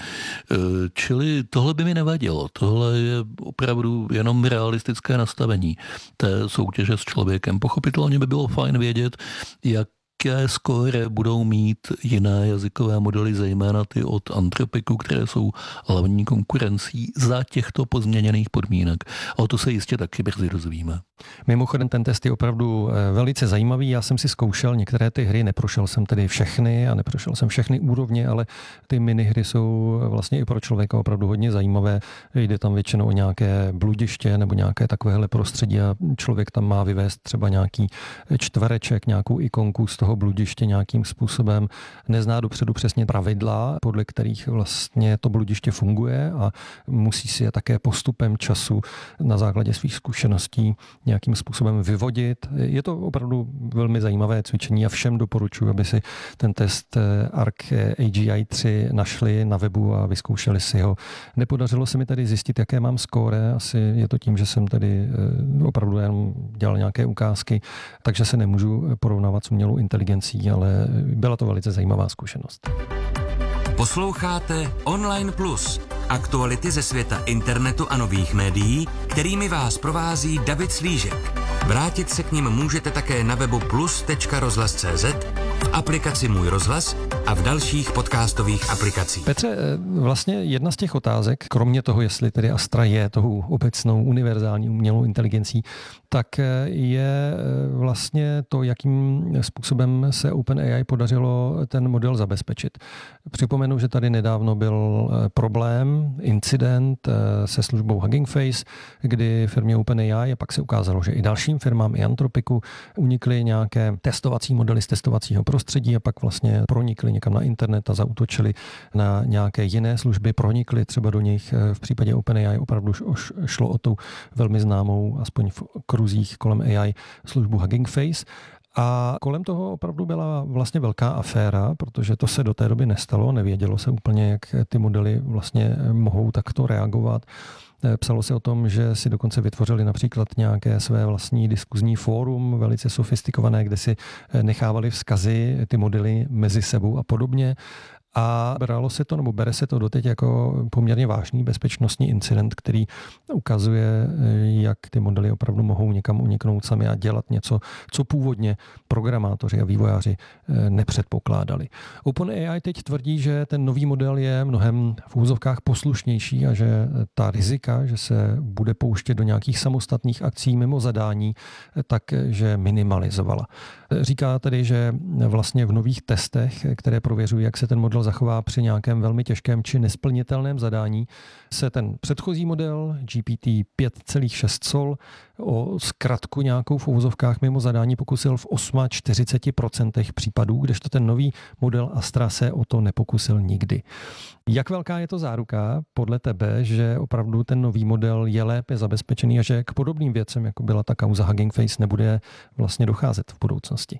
Čili tohle by mi nevadilo. Tohle je opravdu jenom realistické nastavení té soutěže s člověkem. Pochopitelně by bylo fajn vědět, jak jaké skóre budou mít jiné jazykové modely, zejména ty od Anthropicu, které jsou hlavní konkurencí za těchto pozměněných podmínek. A o to se jistě taky brzy dozvíme. Mimochodem ten test je opravdu velice zajímavý. Já jsem si zkoušel některé ty hry, neprošel jsem tedy všechny a neprošel jsem všechny úrovně, ale ty minihry jsou vlastně i pro člověka opravdu hodně zajímavé. Jde tam většinou o nějaké bludiště nebo nějaké takovéhle prostředí a člověk tam má vyvést třeba nějaký čtvereček, nějakou ikonku z toho bludiště nějakým způsobem. Nezná dopředu přesně pravidla, podle kterých vlastně to bludiště funguje a musí si je také postupem času na základě svých zkušeností nějakým způsobem vyvodit. Je to opravdu velmi zajímavé cvičení a všem doporučuji, aby si ten test A R C A G I tři našli na webu a vyzkoušeli si ho. Nepodařilo se mi tedy zjistit, jaké mám skóre. Asi je to tím, že jsem tedy opravdu jen dělal nějaké ukázky, takže se nemůžu porovnávat s umělou inteligencí, ale byla to velice zajímavá zkušenost. Posloucháte Online Plus, aktuality ze světa internetu a nových médií, kterými vás provází David Slížek. Vrátit se k nim můžete také na webu plus tečka rozhlas tečka cé zet, v aplikaci Můj rozhlas a v dalších podcastových aplikacích. Petře, vlastně jedna z těch otázek, kromě toho, jestli tedy Astra je tou obecnou univerzální umělou inteligencí, tak je vlastně to, jakým způsobem se OpenAI podařilo ten model zabezpečit. Připomenu, že tady nedávno byl problém, incident se službou Hugging Face, kdy firmě OpenAI, a pak se ukázalo, že i dalším firmám, i Anthropicu, unikly nějaké testovací modely z testovacího prostředí a pak vlastně pronikly někam na internet a zaútočili na nějaké jiné služby, pronikly třeba do nich. V případě OpenAI opravdu šlo o tu velmi známou, aspoň v kruzích kolem A I, službu Hugging Face. A kolem toho opravdu byla vlastně velká aféra, protože to se do té doby nestalo, nevědělo se úplně, jak ty modely vlastně mohou takto reagovat. Psalo se o tom, že si dokonce vytvořili například nějaké své vlastní diskuzní fórum, velice sofistikované, kde si nechávali vzkazy, ty modely mezi sebou a podobně. A bralo se to, nebo bere se to doteď jako poměrně vážný bezpečnostní incident, který ukazuje, jak ty modely opravdu mohou někam uniknout sami a dělat něco, co původně programátoři a vývojáři nepředpokládali. OpenAI teď tvrdí, že ten nový model je mnohem v úzovkách poslušnější a že ta rizika, že se bude pouštět do nějakých samostatných akcí mimo zadání, takže minimalizovala. Říká tedy, že vlastně v nových testech, které prověřují, jak se ten model zachová při nějakém velmi těžkém či nesplnitelném zadání, se ten předchozí model G P T pět celá šest sol o zkratku nějakou v uvozovkách mimo zadání pokusil v čtyřicet osm procent případů, kdežto ten nový model Astra se o to nepokusil nikdy. Jak velká je to záruka podle tebe, že opravdu ten nový model je lépe zabezpečený a že k podobným věcem, jako byla ta kauza Hugging Face, nebude vlastně docházet v budoucnosti?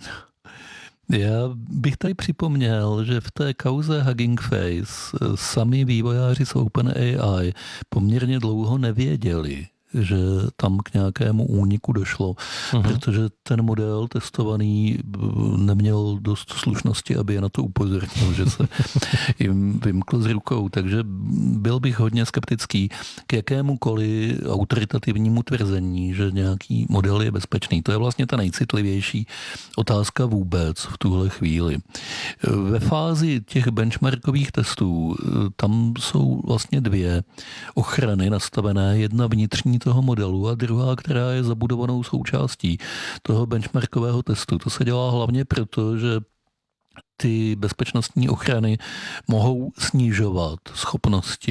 Já bych tady připomněl, že v té kauze Hugging Face sami vývojáři z OpenAI poměrně dlouho nevěděli, že tam k nějakému úniku došlo, uh-huh. protože ten model testovaný neměl dost slušnosti, aby je na to upozornil, že se jim vymkl z rukou. Takže byl bych hodně skeptický k jakémukoliv autoritativnímu tvrzení, že nějaký model je bezpečný. To je vlastně ta nejcitlivější otázka vůbec v tuhle chvíli. Ve fázi těch benchmarkových testů tam jsou vlastně dvě ochrany nastavené, jedna vnitřní toho modelu a druhá, která je zabudovanou součástí toho benchmarkového testu. To se dělá hlavně proto, že ty bezpečnostní ochrany mohou snižovat schopnosti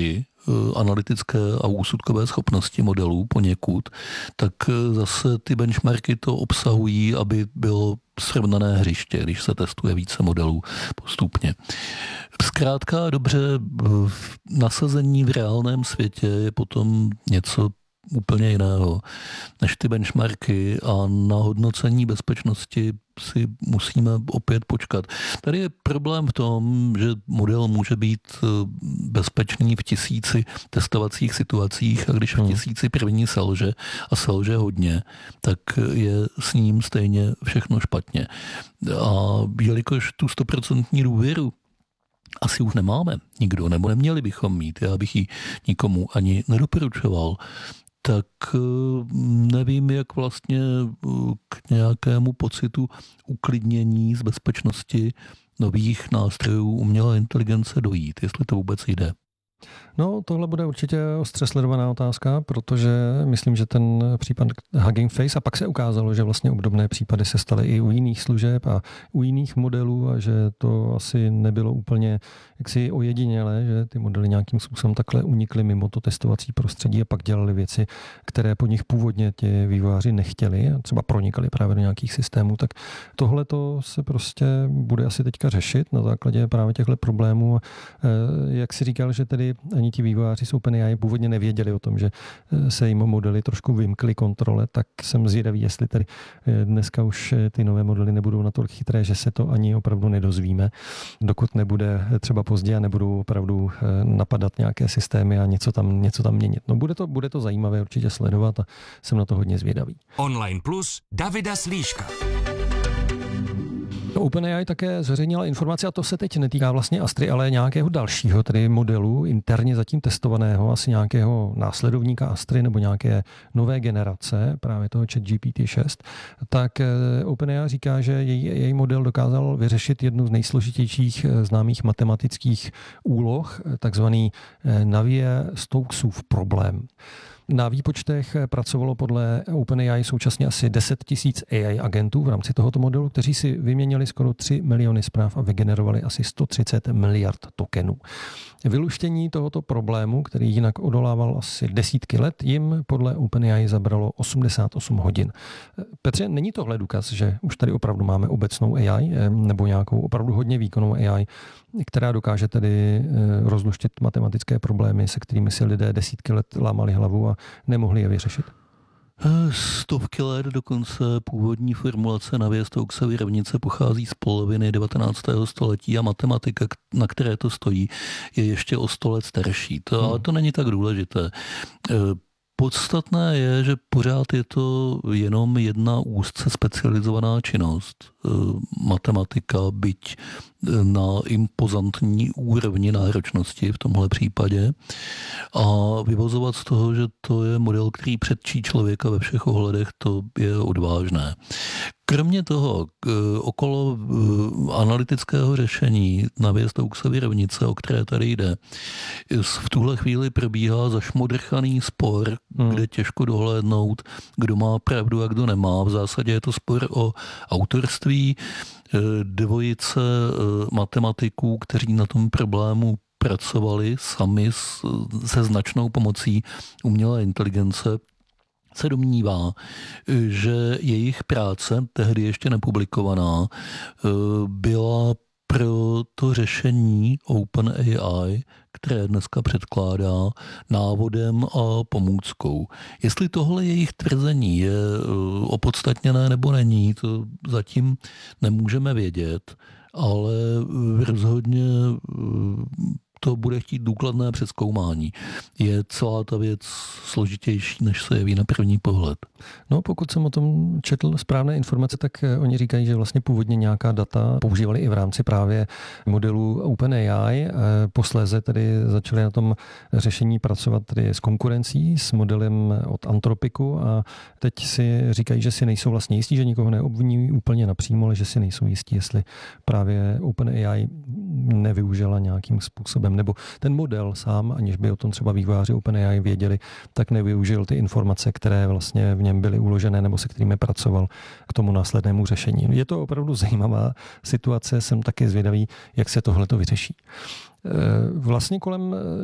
analytické a úsudkové schopnosti modelů poněkud, tak zase ty benchmarky to obsahují, aby bylo srovnané hřiště, když se testuje více modelů postupně. Zkrátka dobře, nasazení v reálném světě je potom něco úplně jiného než ty benchmarky a na hodnocení bezpečnosti si musíme opět počkat. Tady je problém v tom, že model může být bezpečný v tisíci testovacích situacích a když v tisíci první selže a selže hodně, tak je s ním stejně všechno špatně. A jelikož tu stoprocentní důvěru asi už nemáme nikdo, nebo neměli bychom mít, já bych ji nikomu ani nedoporučoval, tak nevím, jak vlastně k nějakému pocitu uklidnění z bezpečnosti nových nástrojů umělé inteligence dojít, jestli to vůbec jde. No, tohle bude určitě ostře sledovaná otázka, protože myslím, že ten případ Hugging Face, a pak se ukázalo, že vlastně obdobné případy se staly i u jiných služeb a u jiných modelů a že to asi nebylo úplně jaksi ojedinělé, že ty modely nějakým způsobem takhle unikly mimo to testovací prostředí a pak dělali věci, které po nich původně ti vývojáři nechtěli a třeba pronikali právě do nějakých systémů, tak tohle to se prostě bude asi teďka řešit na základě právě těchto problémů. Jak si říkal, že tedy ani ti vývojáři z OpenAI původně nevěděli o tom, že se jim modely trošku vymkly kontrole, tak jsem zvědavý, jestli tedy dneska už ty nové modely nebudou natolik chytré, že se to ani opravdu nedozvíme, dokud nebude třeba pozdě a nebudou opravdu napadat nějaké systémy a něco tam, něco tam měnit. No bude to, bude to zajímavé určitě sledovat a jsem na to hodně zvědavý. Online Plus Davida Slíška. OpenAI také zveřejnila informace, a to se teď netýká vlastně Astry, ale nějakého dalšího, tedy modelu interně zatím testovaného, asi nějakého následovníka Astry nebo nějaké nové generace, právě toho ChatGPT šest, tak OpenAI říká, že její, její model dokázal vyřešit jednu z nejsložitějších známých matematických úloh, takzvaný Navier-Stokesův problém. Na výpočtech pracovalo podle OpenAI současně asi deset tisíc A I agentů v rámci tohoto modelu, kteří si vyměnili skoro tři miliony zpráv a vygenerovali asi sto třicet miliard tokenů. Vyluštění tohoto problému, který jinak odolával asi desítky let, jim podle OpenAI zabralo osmdesát osm hodin. Petře, není tohle důkaz, že už tady opravdu máme obecnou A I nebo nějakou opravdu hodně výkonnou A I, která dokáže tedy rozluštit matematické problémy, se kterými si lidé desítky let lámali hlavu a nemohli je vyřešit? Stovky let, dokonce původní formulace Navier-Stokesovy rovnice pochází z poloviny devatenáctého století a matematika, na které to stojí, je ještě o sto let starší. To, ale to není tak důležité. Podstatné je, že pořád je to jenom jedna úzce specializovaná činnost. Matematika, byť na impozantní úrovni náročnosti v tomhle případě. A vyvozovat z toho, že to je model, který předčí člověka ve všech ohledech, to je odvážné. Kromě toho, okolo analytického řešení Navier-Stokesovy rovnice, o které tady jde, v tuhle chvíli probíhá zašmodrchaný spor, hmm. kde těžko dohlédnout, kdo má pravdu a kdo nemá. V zásadě je to spor o autorství. Dvojice matematiků, kteří na tom problému pracovali sami se značnou pomocí umělé inteligence, se domnívá, že jejich práce, tehdy ještě nepublikovaná, byla pro to řešení OpenAI, které dneska předkládá, návodem a pomůckou. Jestli tohle jejich tvrzení je opodstatněné nebo není, to zatím nemůžeme vědět, ale rozhodně to bude chtít důkladné přezkoumání. Je celá ta věc složitější, než se jeví na první pohled. No, pokud jsem o tom četl správné informace, tak oni říkají, že vlastně původně nějaká data používali i v rámci právě modelů OpenAI. Posléze tedy začali na tom řešení pracovat tedy s konkurencí, s modelem od Anthropicu a teď si říkají, že si nejsou vlastně jistí, že nikoho neobviní úplně napřímo, ale že si nejsou jistí, jestli právě OpenAI nevyužila nějakým způsobem, nebo ten model sám, aniž by o tom třeba vývojáři OpenAI věděli, tak nevyužil ty informace, které vlastně v něm byly uložené nebo se kterými pracoval k tomu následnému řešení. Je to opravdu zajímavá situace, jsem taky zvědavý, jak se tohle to vyřeší. Vlastně kolem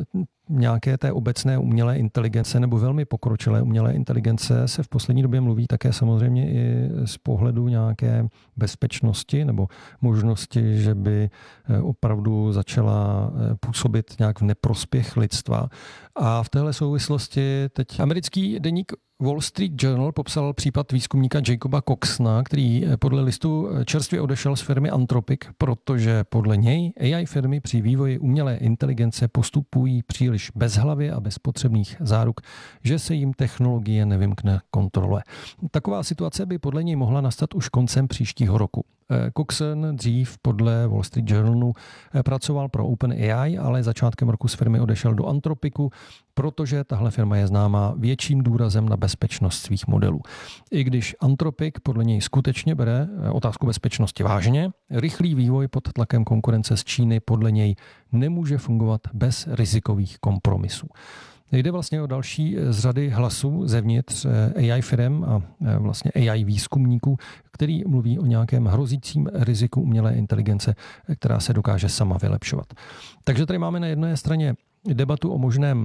nějaké té obecné umělé inteligence nebo velmi pokročilé umělé inteligence se v poslední době mluví také samozřejmě i z pohledu nějaké bezpečnosti nebo možnosti, že by opravdu začala působit nějak v neprospěch lidstva. A v téhle souvislosti teď americký deník Wall Street Journal popsal případ výzkumníka Jacoba Coxna, který podle listu čerstvě odešel z firmy Anthropic, protože podle něj A I firmy při vývoji umělé inteligence postupují příliš bezhlavě a bez potřebných záruk, že se jim technologie nevymkne kontrole. Taková situace by podle něj mohla nastat už koncem příštího roku. Coxon dřív podle Wall Street Journalu pracoval pro OpenAI, ale začátkem roku z firmy odešel do Anthropicu, protože tahle firma je známá větším důrazem na bezpečnost svých modelů. I když Anthropic podle něj skutečně bere otázku bezpečnosti vážně, rychlý vývoj pod tlakem konkurence z Číny podle něj nemůže fungovat bez rizikových kompromisů. Jde vlastně o další z řady hlasů zevnitř A I firem a vlastně A I výzkumníků, který mluví o nějakém hrozícím riziku umělé inteligence, která se dokáže sama vylepšovat. Takže tady máme na jedné straně debatu o možném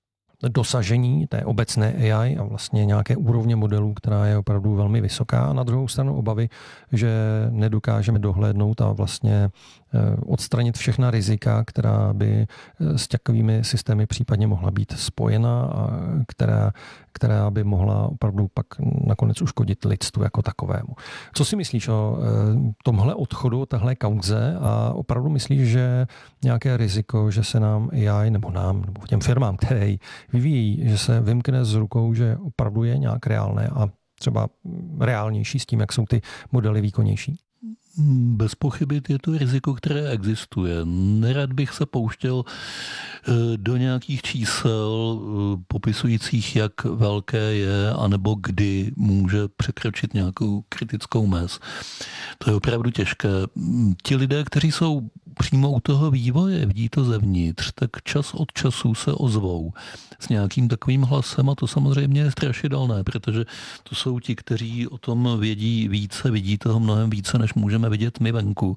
dosažení té obecné A I a vlastně nějaké úrovně modelů, která je opravdu velmi vysoká, a na druhou stranu obavy, že nedokážeme dohlédnout a vlastně odstranit všechna rizika, která by s takovými systémy případně mohla být spojena a která, která by mohla opravdu pak nakonec uškodit lidstvu jako takovému. Co si myslíš o tomhle odchodu, o téhle kauze, a opravdu myslíš, že nějaké riziko, že se nám A I nebo nám, nebo těm firmám, které ji vyvíjí, že se vymkne z rukou, že opravdu je nějak reálné a třeba reálnější s tím, jak jsou ty modely výkonnější? Bez pochyby je to riziko, které existuje. Nerad bych se pouštěl do nějakých čísel popisujících, jak velké je, anebo kdy může překročit nějakou kritickou mez. To je opravdu těžké. Ti lidé, kteří jsou přímo u toho vývoje, vidí to zevnitř, tak čas od času se ozvou s nějakým takovým hlasem, a to samozřejmě je strašidelné, protože to jsou ti, kteří o tom vědí více, vidí toho mnohem více, než můžeme vidět my venku.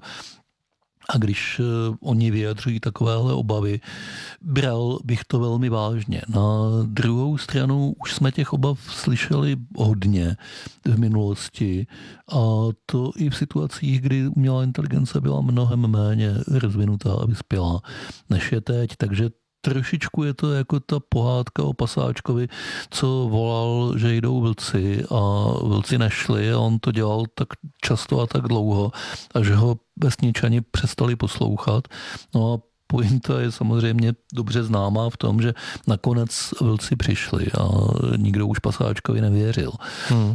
A když oni vyjadřují takovéhle obavy, bral bych to velmi vážně. Na druhou stranu už jsme těch obav slyšeli hodně v minulosti, a to i v situacích, kdy umělá inteligence byla mnohem méně rozvinutá a vyspělá, než je teď. Takže trošičku je to jako ta pohádka o pasáčkovi, co volal, že jdou vlci a vlci nešli, a on to dělal tak často a tak dlouho, a že ho vesničani přestali poslouchat. No a pointa je samozřejmě dobře známá v tom, že nakonec vlci přišli a nikdo už pasáčkovi nevěřil. Hmm.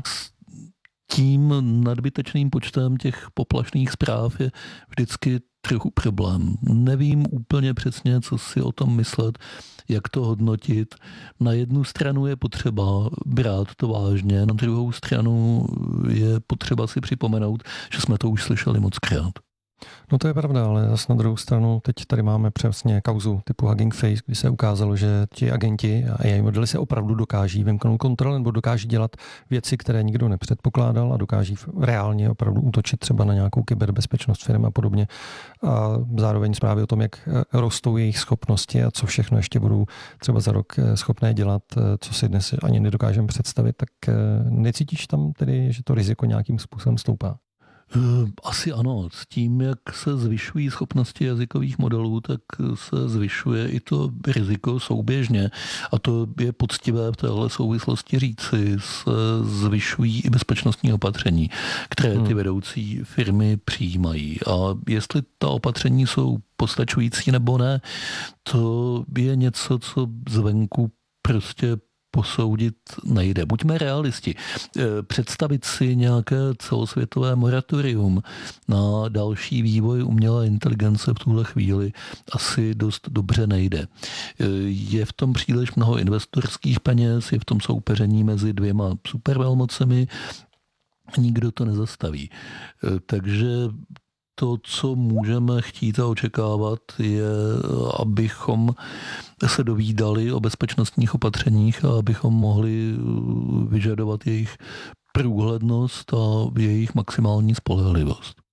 Tím nadbytečným počtem těch poplašných zpráv je vždycky trochu problém. Nevím úplně přesně, co si o tom myslet, jak to hodnotit. Na jednu stranu je potřeba brát to vážně, na druhou stranu je potřeba si připomenout, že jsme to už slyšeli mockrát. No to je pravda, ale zase na druhou stranu teď tady máme přesně kauzu typu Hugging Face, kdy se ukázalo, že ti agenti a A I modely se opravdu dokáží vymknout kontrole nebo dokáží dělat věci, které nikdo nepředpokládal, a dokáží reálně opravdu útočit třeba na nějakou kyberbezpečnost firm a podobně. A zároveň zprávy o tom, jak rostou jejich schopnosti a co všechno ještě budou třeba za rok schopné dělat, co si dnes ani nedokážeme představit, tak necítíš tam tedy, že to riziko nějakým způsobem stoupá? Asi ano. S tím, jak se zvyšují schopnosti jazykových modelů, tak se zvyšuje i to riziko souběžně. A to je poctivé v téhle souvislosti říci. Se zvyšují i bezpečnostní opatření, které ty vedoucí firmy přijímají. A jestli ta opatření jsou postačující nebo ne, to je něco, co zvenku prostě posoudit nejde. Buďme realisti. Představit si nějaké celosvětové moratorium na další vývoj umělé inteligence v tuhle chvíli asi dost dobře nejde. Je v tom příliš mnoho investorských peněz, je v tom soupeření mezi dvěma supervelmocemi, nikdo to nezastaví. Takže to, co můžeme chtít a očekávat, je, abychom se dovídali o bezpečnostních opatřeních a abychom mohli vyžadovat jejich průhlednost a jejich maximální spolehlivost.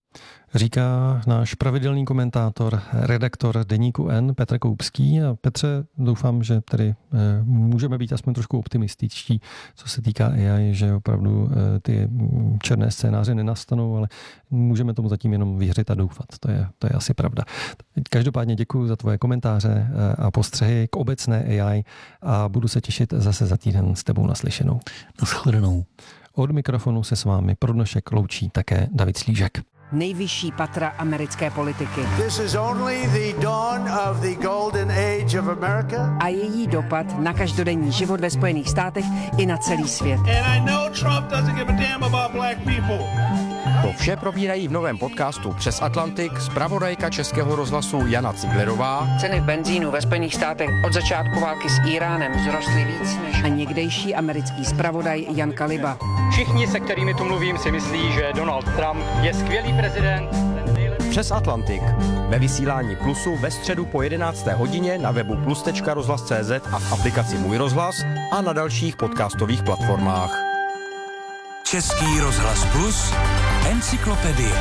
Říká náš pravidelný komentátor, redaktor Deníku N, Petr Koupský. A Petře, doufám, že tady můžeme být aspoň trošku optimističtí, co se týká A I, že opravdu ty černé scénáře nenastanou, ale můžeme tomu zatím jenom věřit a doufat. To je, to je asi pravda. Každopádně děkuji za tvoje komentáře a postřehy k obecné A I a budu se těšit zase za týden s tebou naslyšenou. Nashledanou. Od mikrofonu se s vámi pro dnešek loučí také David Slížek. Nejvyšší patra americké politiky. This is only the dawn of the golden age of America. A její dopad na každodenní život ve Spojených státech i na celý svět. And I know Trump doesn't give a damn about black people. To vše probírají v novém podcastu Přes Atlantik zpravodajka Českého rozhlasu Jana Ciglerová. Ceny benzínu ve Spojených státech od začátku války s Iránem vzrostly víc než a někdejší americký zpravodaj Jan Kaliba. Všichni, se kterými tu mluvím, si myslí, že Donald Trump je skvělý prezident. Přes Atlantik ve vysílání Plusu ve středu po jedenácté hodině na webu plus tečka rozhlas tečka cé zet a v aplikaci Můj rozhlas a na dalších podcastových platformách. Český rozhlas Plus, encyklopedie.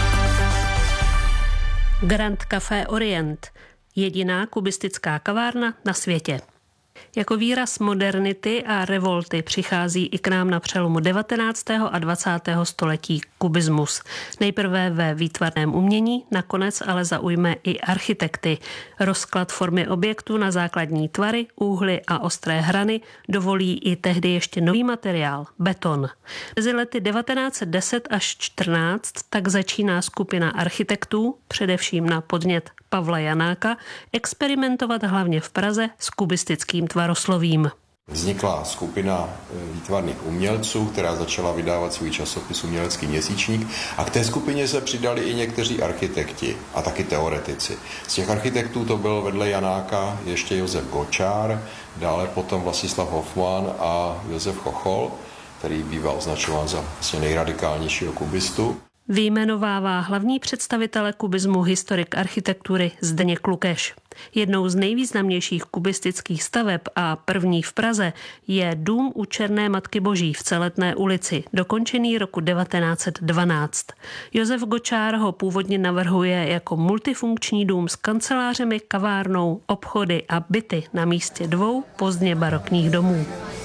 Grand Café Orient, jediná kubistická kavárna na světě. Jako výraz modernity a revolty přichází i k nám na přelomu devatenáctého a dvacátého století kubismus. Nejprve ve výtvarném umění, nakonec ale zaujme i architekty. Rozklad formy objektu na základní tvary, úhly a ostré hrany dovolí i tehdy ještě nový materiál – beton. Mezi lety devatenáct set deset až čtrnáct tak začíná skupina architektů, především na podnět Pavla Janáka, experimentovat hlavně v Praze s kubistickým tvaroslovím. Vznikla skupina výtvarných umělců, která začala vydávat svůj časopis Umělecký měsíčník, a k té skupině se přidali i někteří architekti a taky teoretici. Z těch architektů to byl vedle Janáka ještě Josef Gočár, dále potom Vlastislav Hofmann a Josef Chochol, který býval označován za vlastně nejradikálnějšího kubistu. Vyjmenovává hlavní představitele kubismu historik architektury Zdeněk Lukeš. Jednou z nejvýznamnějších kubistických staveb a první v Praze je dům u Černé Matky Boží v Celetné ulici, dokončený roku devatenáct set dvanáct. Josef Gočár ho původně navrhuje jako multifunkční dům s kancelářemi, kavárnou, obchody a byty na místě dvou pozdně barokních domů.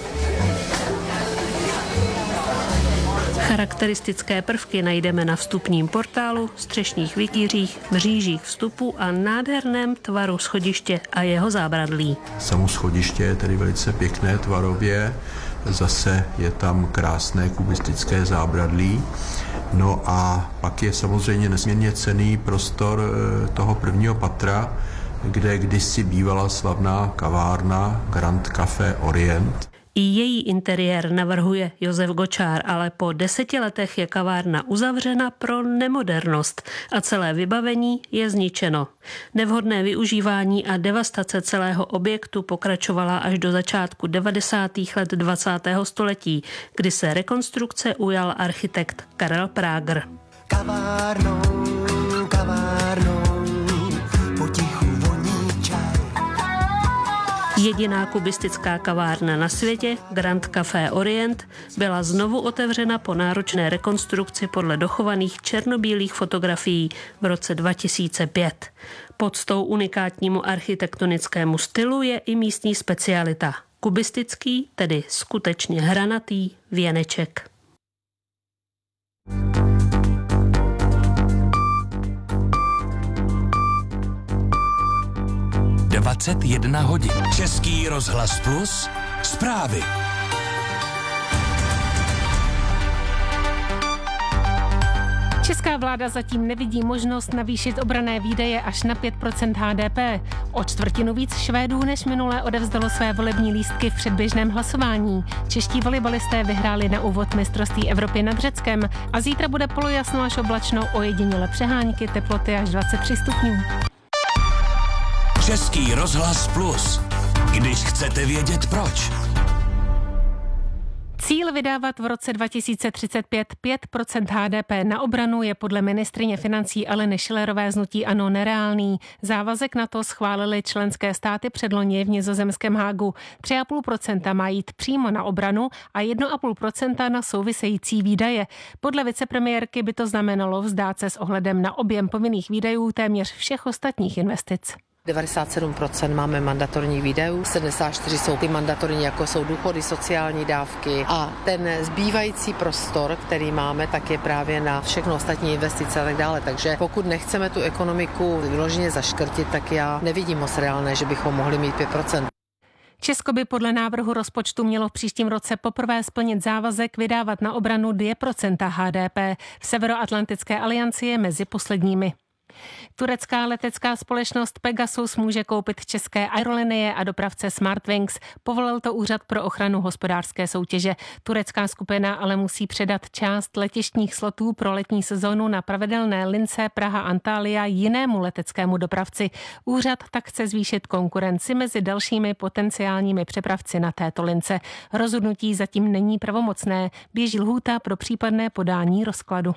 Charakteristické prvky najdeme na vstupním portálu, střešních vikýřích, mřížích vstupu a nádherném tvaru schodiště a jeho zábradlí. Samo schodiště je tedy velice pěkné tvarově, zase je tam krásné kubistické zábradlí. No a pak je samozřejmě nesmírně cenný prostor toho prvního patra, kde kdysi bývala slavná kavárna Grand Café Orient. I její interiér navrhuje Josef Gočár, ale po deseti letech je kavárna uzavřena pro nemodernost a celé vybavení je zničeno. Nevhodné využívání a devastace celého objektu pokračovala až do začátku devadesátých let dvacátého století, kdy se rekonstrukce ujal architekt Karel Prager. Kavárnou, kavárnou, potichu voní čaj. Jediná kubistická kavárna na světě, Grand Café Orient, byla znovu otevřena po náročné rekonstrukci podle dochovaných černobílých fotografií v roce dva tisíce pět. Podstou unikátnímu architektonickému stylu je i místní specialita. Kubistický, tedy skutečně hranatý věneček. dvacet jedna hodin. Český rozhlas Plus. Zprávy. Česká vláda zatím nevidí možnost navýšit obranné výdaje až na pět procent há dé pé. O čtvrtinu víc Švédů než minulé odevzdalo své volební lístky v předběžném hlasování. Čeští volejbalisté vyhráli na úvod mistrovství Evropy nad Řeckem a zítra bude polojasno až oblačno, ojediněle přehánky, teploty až dvacet tři stupňů. Český rozhlas Plus. Když chcete vědět proč. Cíl vydávat v roce dva tisíce třicet pět pět procent H D P na obranu je podle ministryně financí Aleny Schillerové z hnutí ANO nereálný. Závazek na to schválili členské státy předloni v nizozemském Hágu. tři a půl procenta má jít přímo na obranu a jedna a půl procenta na související výdaje. Podle vicepremiérky by to znamenalo vzdát se s ohledem na objem povinných výdajů téměř všech ostatních investic. devadesát sedm procent máme mandatorních výdajů, sedmdesát čtyři jsou ty mandatorní, jako jsou důchody, sociální dávky a ten zbývající prostor, který máme, tak je právě na všechno ostatní investice a tak dále. Takže pokud nechceme tu ekonomiku vyloženě zaškrtit, tak já nevidím moc reálné, že bychom mohli mít pět procent. Česko by podle návrhu rozpočtu mělo v příštím roce poprvé splnit závazek vydávat na obranu dvě procenta H D P. V Severoatlantické alianci je mezi posledními. Turecká letecká společnost Pegasus může koupit české aerolinie a dopravce Smartwings. Povolil to Úřad pro ochranu hospodářské soutěže. Turecká skupina ale musí předat část letištních slotů pro letní sezónu na pravidelné lince Praha-Antalya jinému leteckému dopravci. Úřad tak chce zvýšit konkurenci mezi dalšími potenciálními přepravci na této lince. Rozhodnutí zatím není pravomocné. Běží lhůta pro případné podání rozkladu.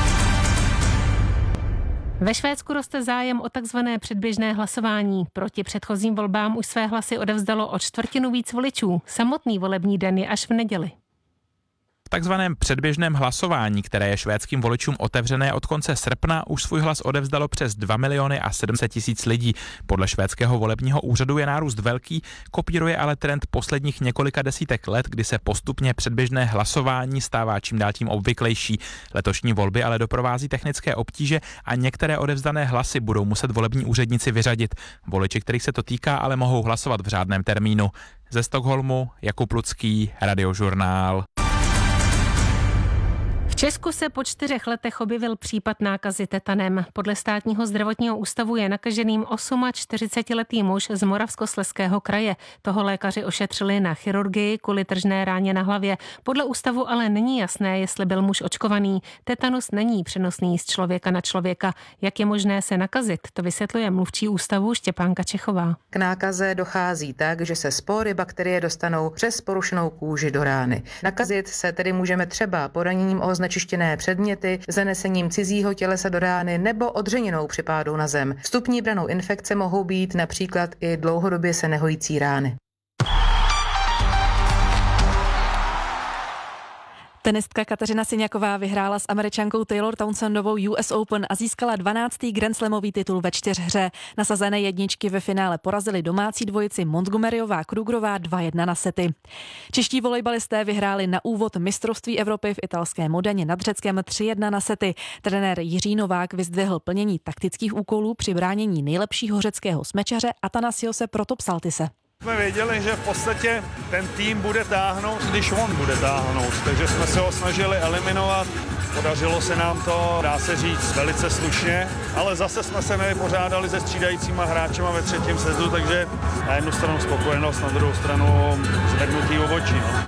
Ve Švédsku roste zájem o takzvané předběžné hlasování. Proti předchozím volbám už své hlasy odevzdalo o čtvrtinu víc voličů. Samotný volební den je až v neděli. V takzvaném předběžném hlasování, které je švédským voličům otevřené od konce srpna, už svůj hlas odevzdalo přes dva miliony a sedm set tisíc lidí. Podle švédského volebního úřadu je nárůst velký, kopíruje ale trend posledních několika desítek let, kdy se postupně předběžné hlasování stává čím dál tím obvyklejší. Letošní volby ale doprovází technické obtíže a některé odevzdané hlasy budou muset volební úředníci vyřadit. Voliči, kterých se to týká, ale mohou hlasovat v řádném termínu. Ze Stockholmu Jakub Lucký, Radiožurnál. V Česku se po čtyřech letech objevil případ nákazy tetanem. Podle státního zdravotního ústavu je nakaženým čtyřicetiosmiletý muž z Moravskoslezského kraje. Toho lékaři ošetřili na chirurgii kvůli tržné ráně na hlavě. Podle ústavu ale není jasné, jestli byl muž očkovaný. Tetanus není přenosný z člověka na člověka. Jak je možné se nakazit? To vysvětluje mluvčí ústavu Štěpánka Čechová. K nákaze dochází tak, že se spory bakterie dostanou přes porušenou kůži do rány. Nakazit se tedy můžeme třeba poraněním o znečištěné předměty, zanesením cizího tělesa do rány nebo odřeninou připádou na zem. Vstupní branou infekce mohou být například i dlouhodobě se nehojící rány. Tenistka Kateřina Siňaková vyhrála s Američankou Taylor Townsendovou U S Open a získala dvanáctý Grand Slamový titul ve čtyřhře. Nasazené jedničky ve finále porazili domácí dvojici Montgomeryová Krugerová dva jedna na sety. Čeští volejbalisté vyhráli na úvod mistrovství Evropy v italské Modaně nad Řeckem tři jedna na sety. Trenér Jiří Novák vyzdvihl plnění taktických úkolů při bránění nejlepšího řeckého smečaře Atanasiose Protopsaltise. Jsme věděli, že v podstatě ten tým bude táhnout, když on bude táhnout, takže jsme se ho snažili eliminovat. Podařilo se nám to, dá se říct, velice slušně, ale zase jsme se nevypořádali se střídajícíma hráčema ve třetím setu, takže na jednu stranu spokojenost, na druhou stranu zvednutý obočí. No.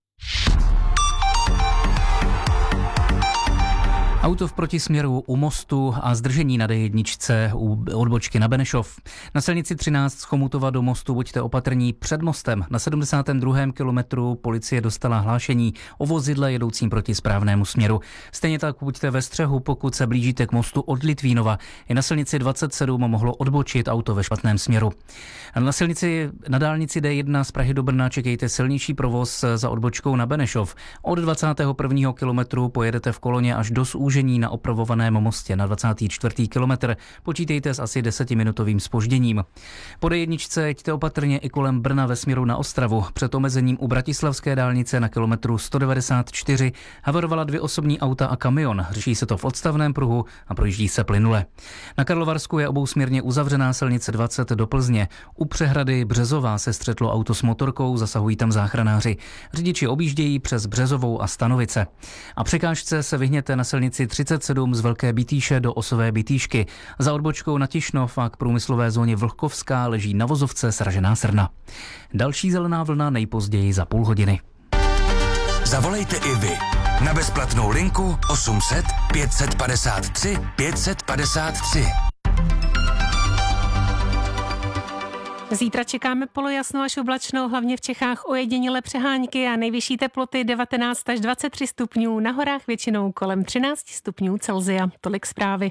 Auto v protisměru u mostu a zdržení na D jedna u odbočky na Benešov. Na silnici třináct z Chomutova do mostu buďte opatrní před mostem. Na sedmdesátém druhém kilometru policie dostala hlášení o vozidle jedoucím proti správnému směru. Stejně tak buďte ve střehu, pokud se blížíte k mostu od Litvínova. I na silnici dvacet sedm mohlo odbočit auto ve špatném směru. Na silnici na dálnici D jedna z Prahy do Brna čekejte silnější provoz za odbočkou na Benešov. Od dvacátého prvního kilometru pojedete v koloně až do zúžení na opravovaném mostě. Na dvacátý čtvrtý kilometr počítejte s asi desetiminutovým zpožděním. Po D jedna jeďte opatrně i kolem Brna ve směru na Ostravu. Před omezením u bratislavské dálnice na kilometru sto devadesát čtyři havarovala dvě osobní auta a kamion. Řeší se to v odstavném pruhu a projíždí se plynule. Na Karlovarsku je obousměrně uzavřená silnice dvacet do Plzně. U přehrady Březová se střetlo auto s motorkou, zasahují tam záchranáři. Řidiči objíždějí přes Březovou a Stanovice. A překážce se vyhněte na silnici třicet sedm z Velké Bytýše do Osové Bytýšky. Za odbočkou na Tišnov a k průmyslové zóně Vlhkovská leží na vozovce sražená srna. Další zelená vlna nejpozději za půl hodiny. Zavolejte i vy na bezplatnou linku osm set pět set padesát tři pět set padesát tři. Zítra čekáme polojasno až oblačno, hlavně v Čechách ojedinělé přehánky a nejvyšší teploty devatenáct až dvacet tři stupňů, na horách většinou kolem třináct stupňů Celsia. Tolik zprávy.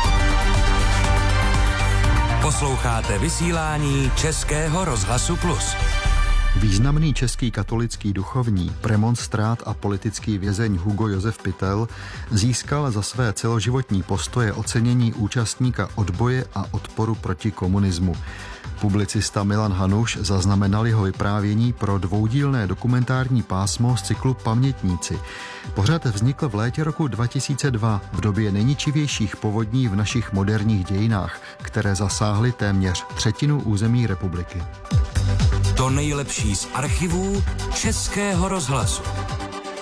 Posloucháte vysílání Českého rozhlasu Plus. Významný český katolický duchovní, premonstrát a politický vězeň Hugo Josef Pytel získal za své celoživotní postoje ocenění účastníka odboje a odporu proti komunismu. Publicista Milan Hanuš zaznamenal jeho vyprávění pro dvoudílné dokumentární pásmo z cyklu Pamětníci. Pořad vznikl v létě roku dva tisíce dva v době nejničivějších povodní v našich moderních dějinách, které zasáhly téměř třetinu území republiky. To nejlepší z archivů Českého rozhlasu.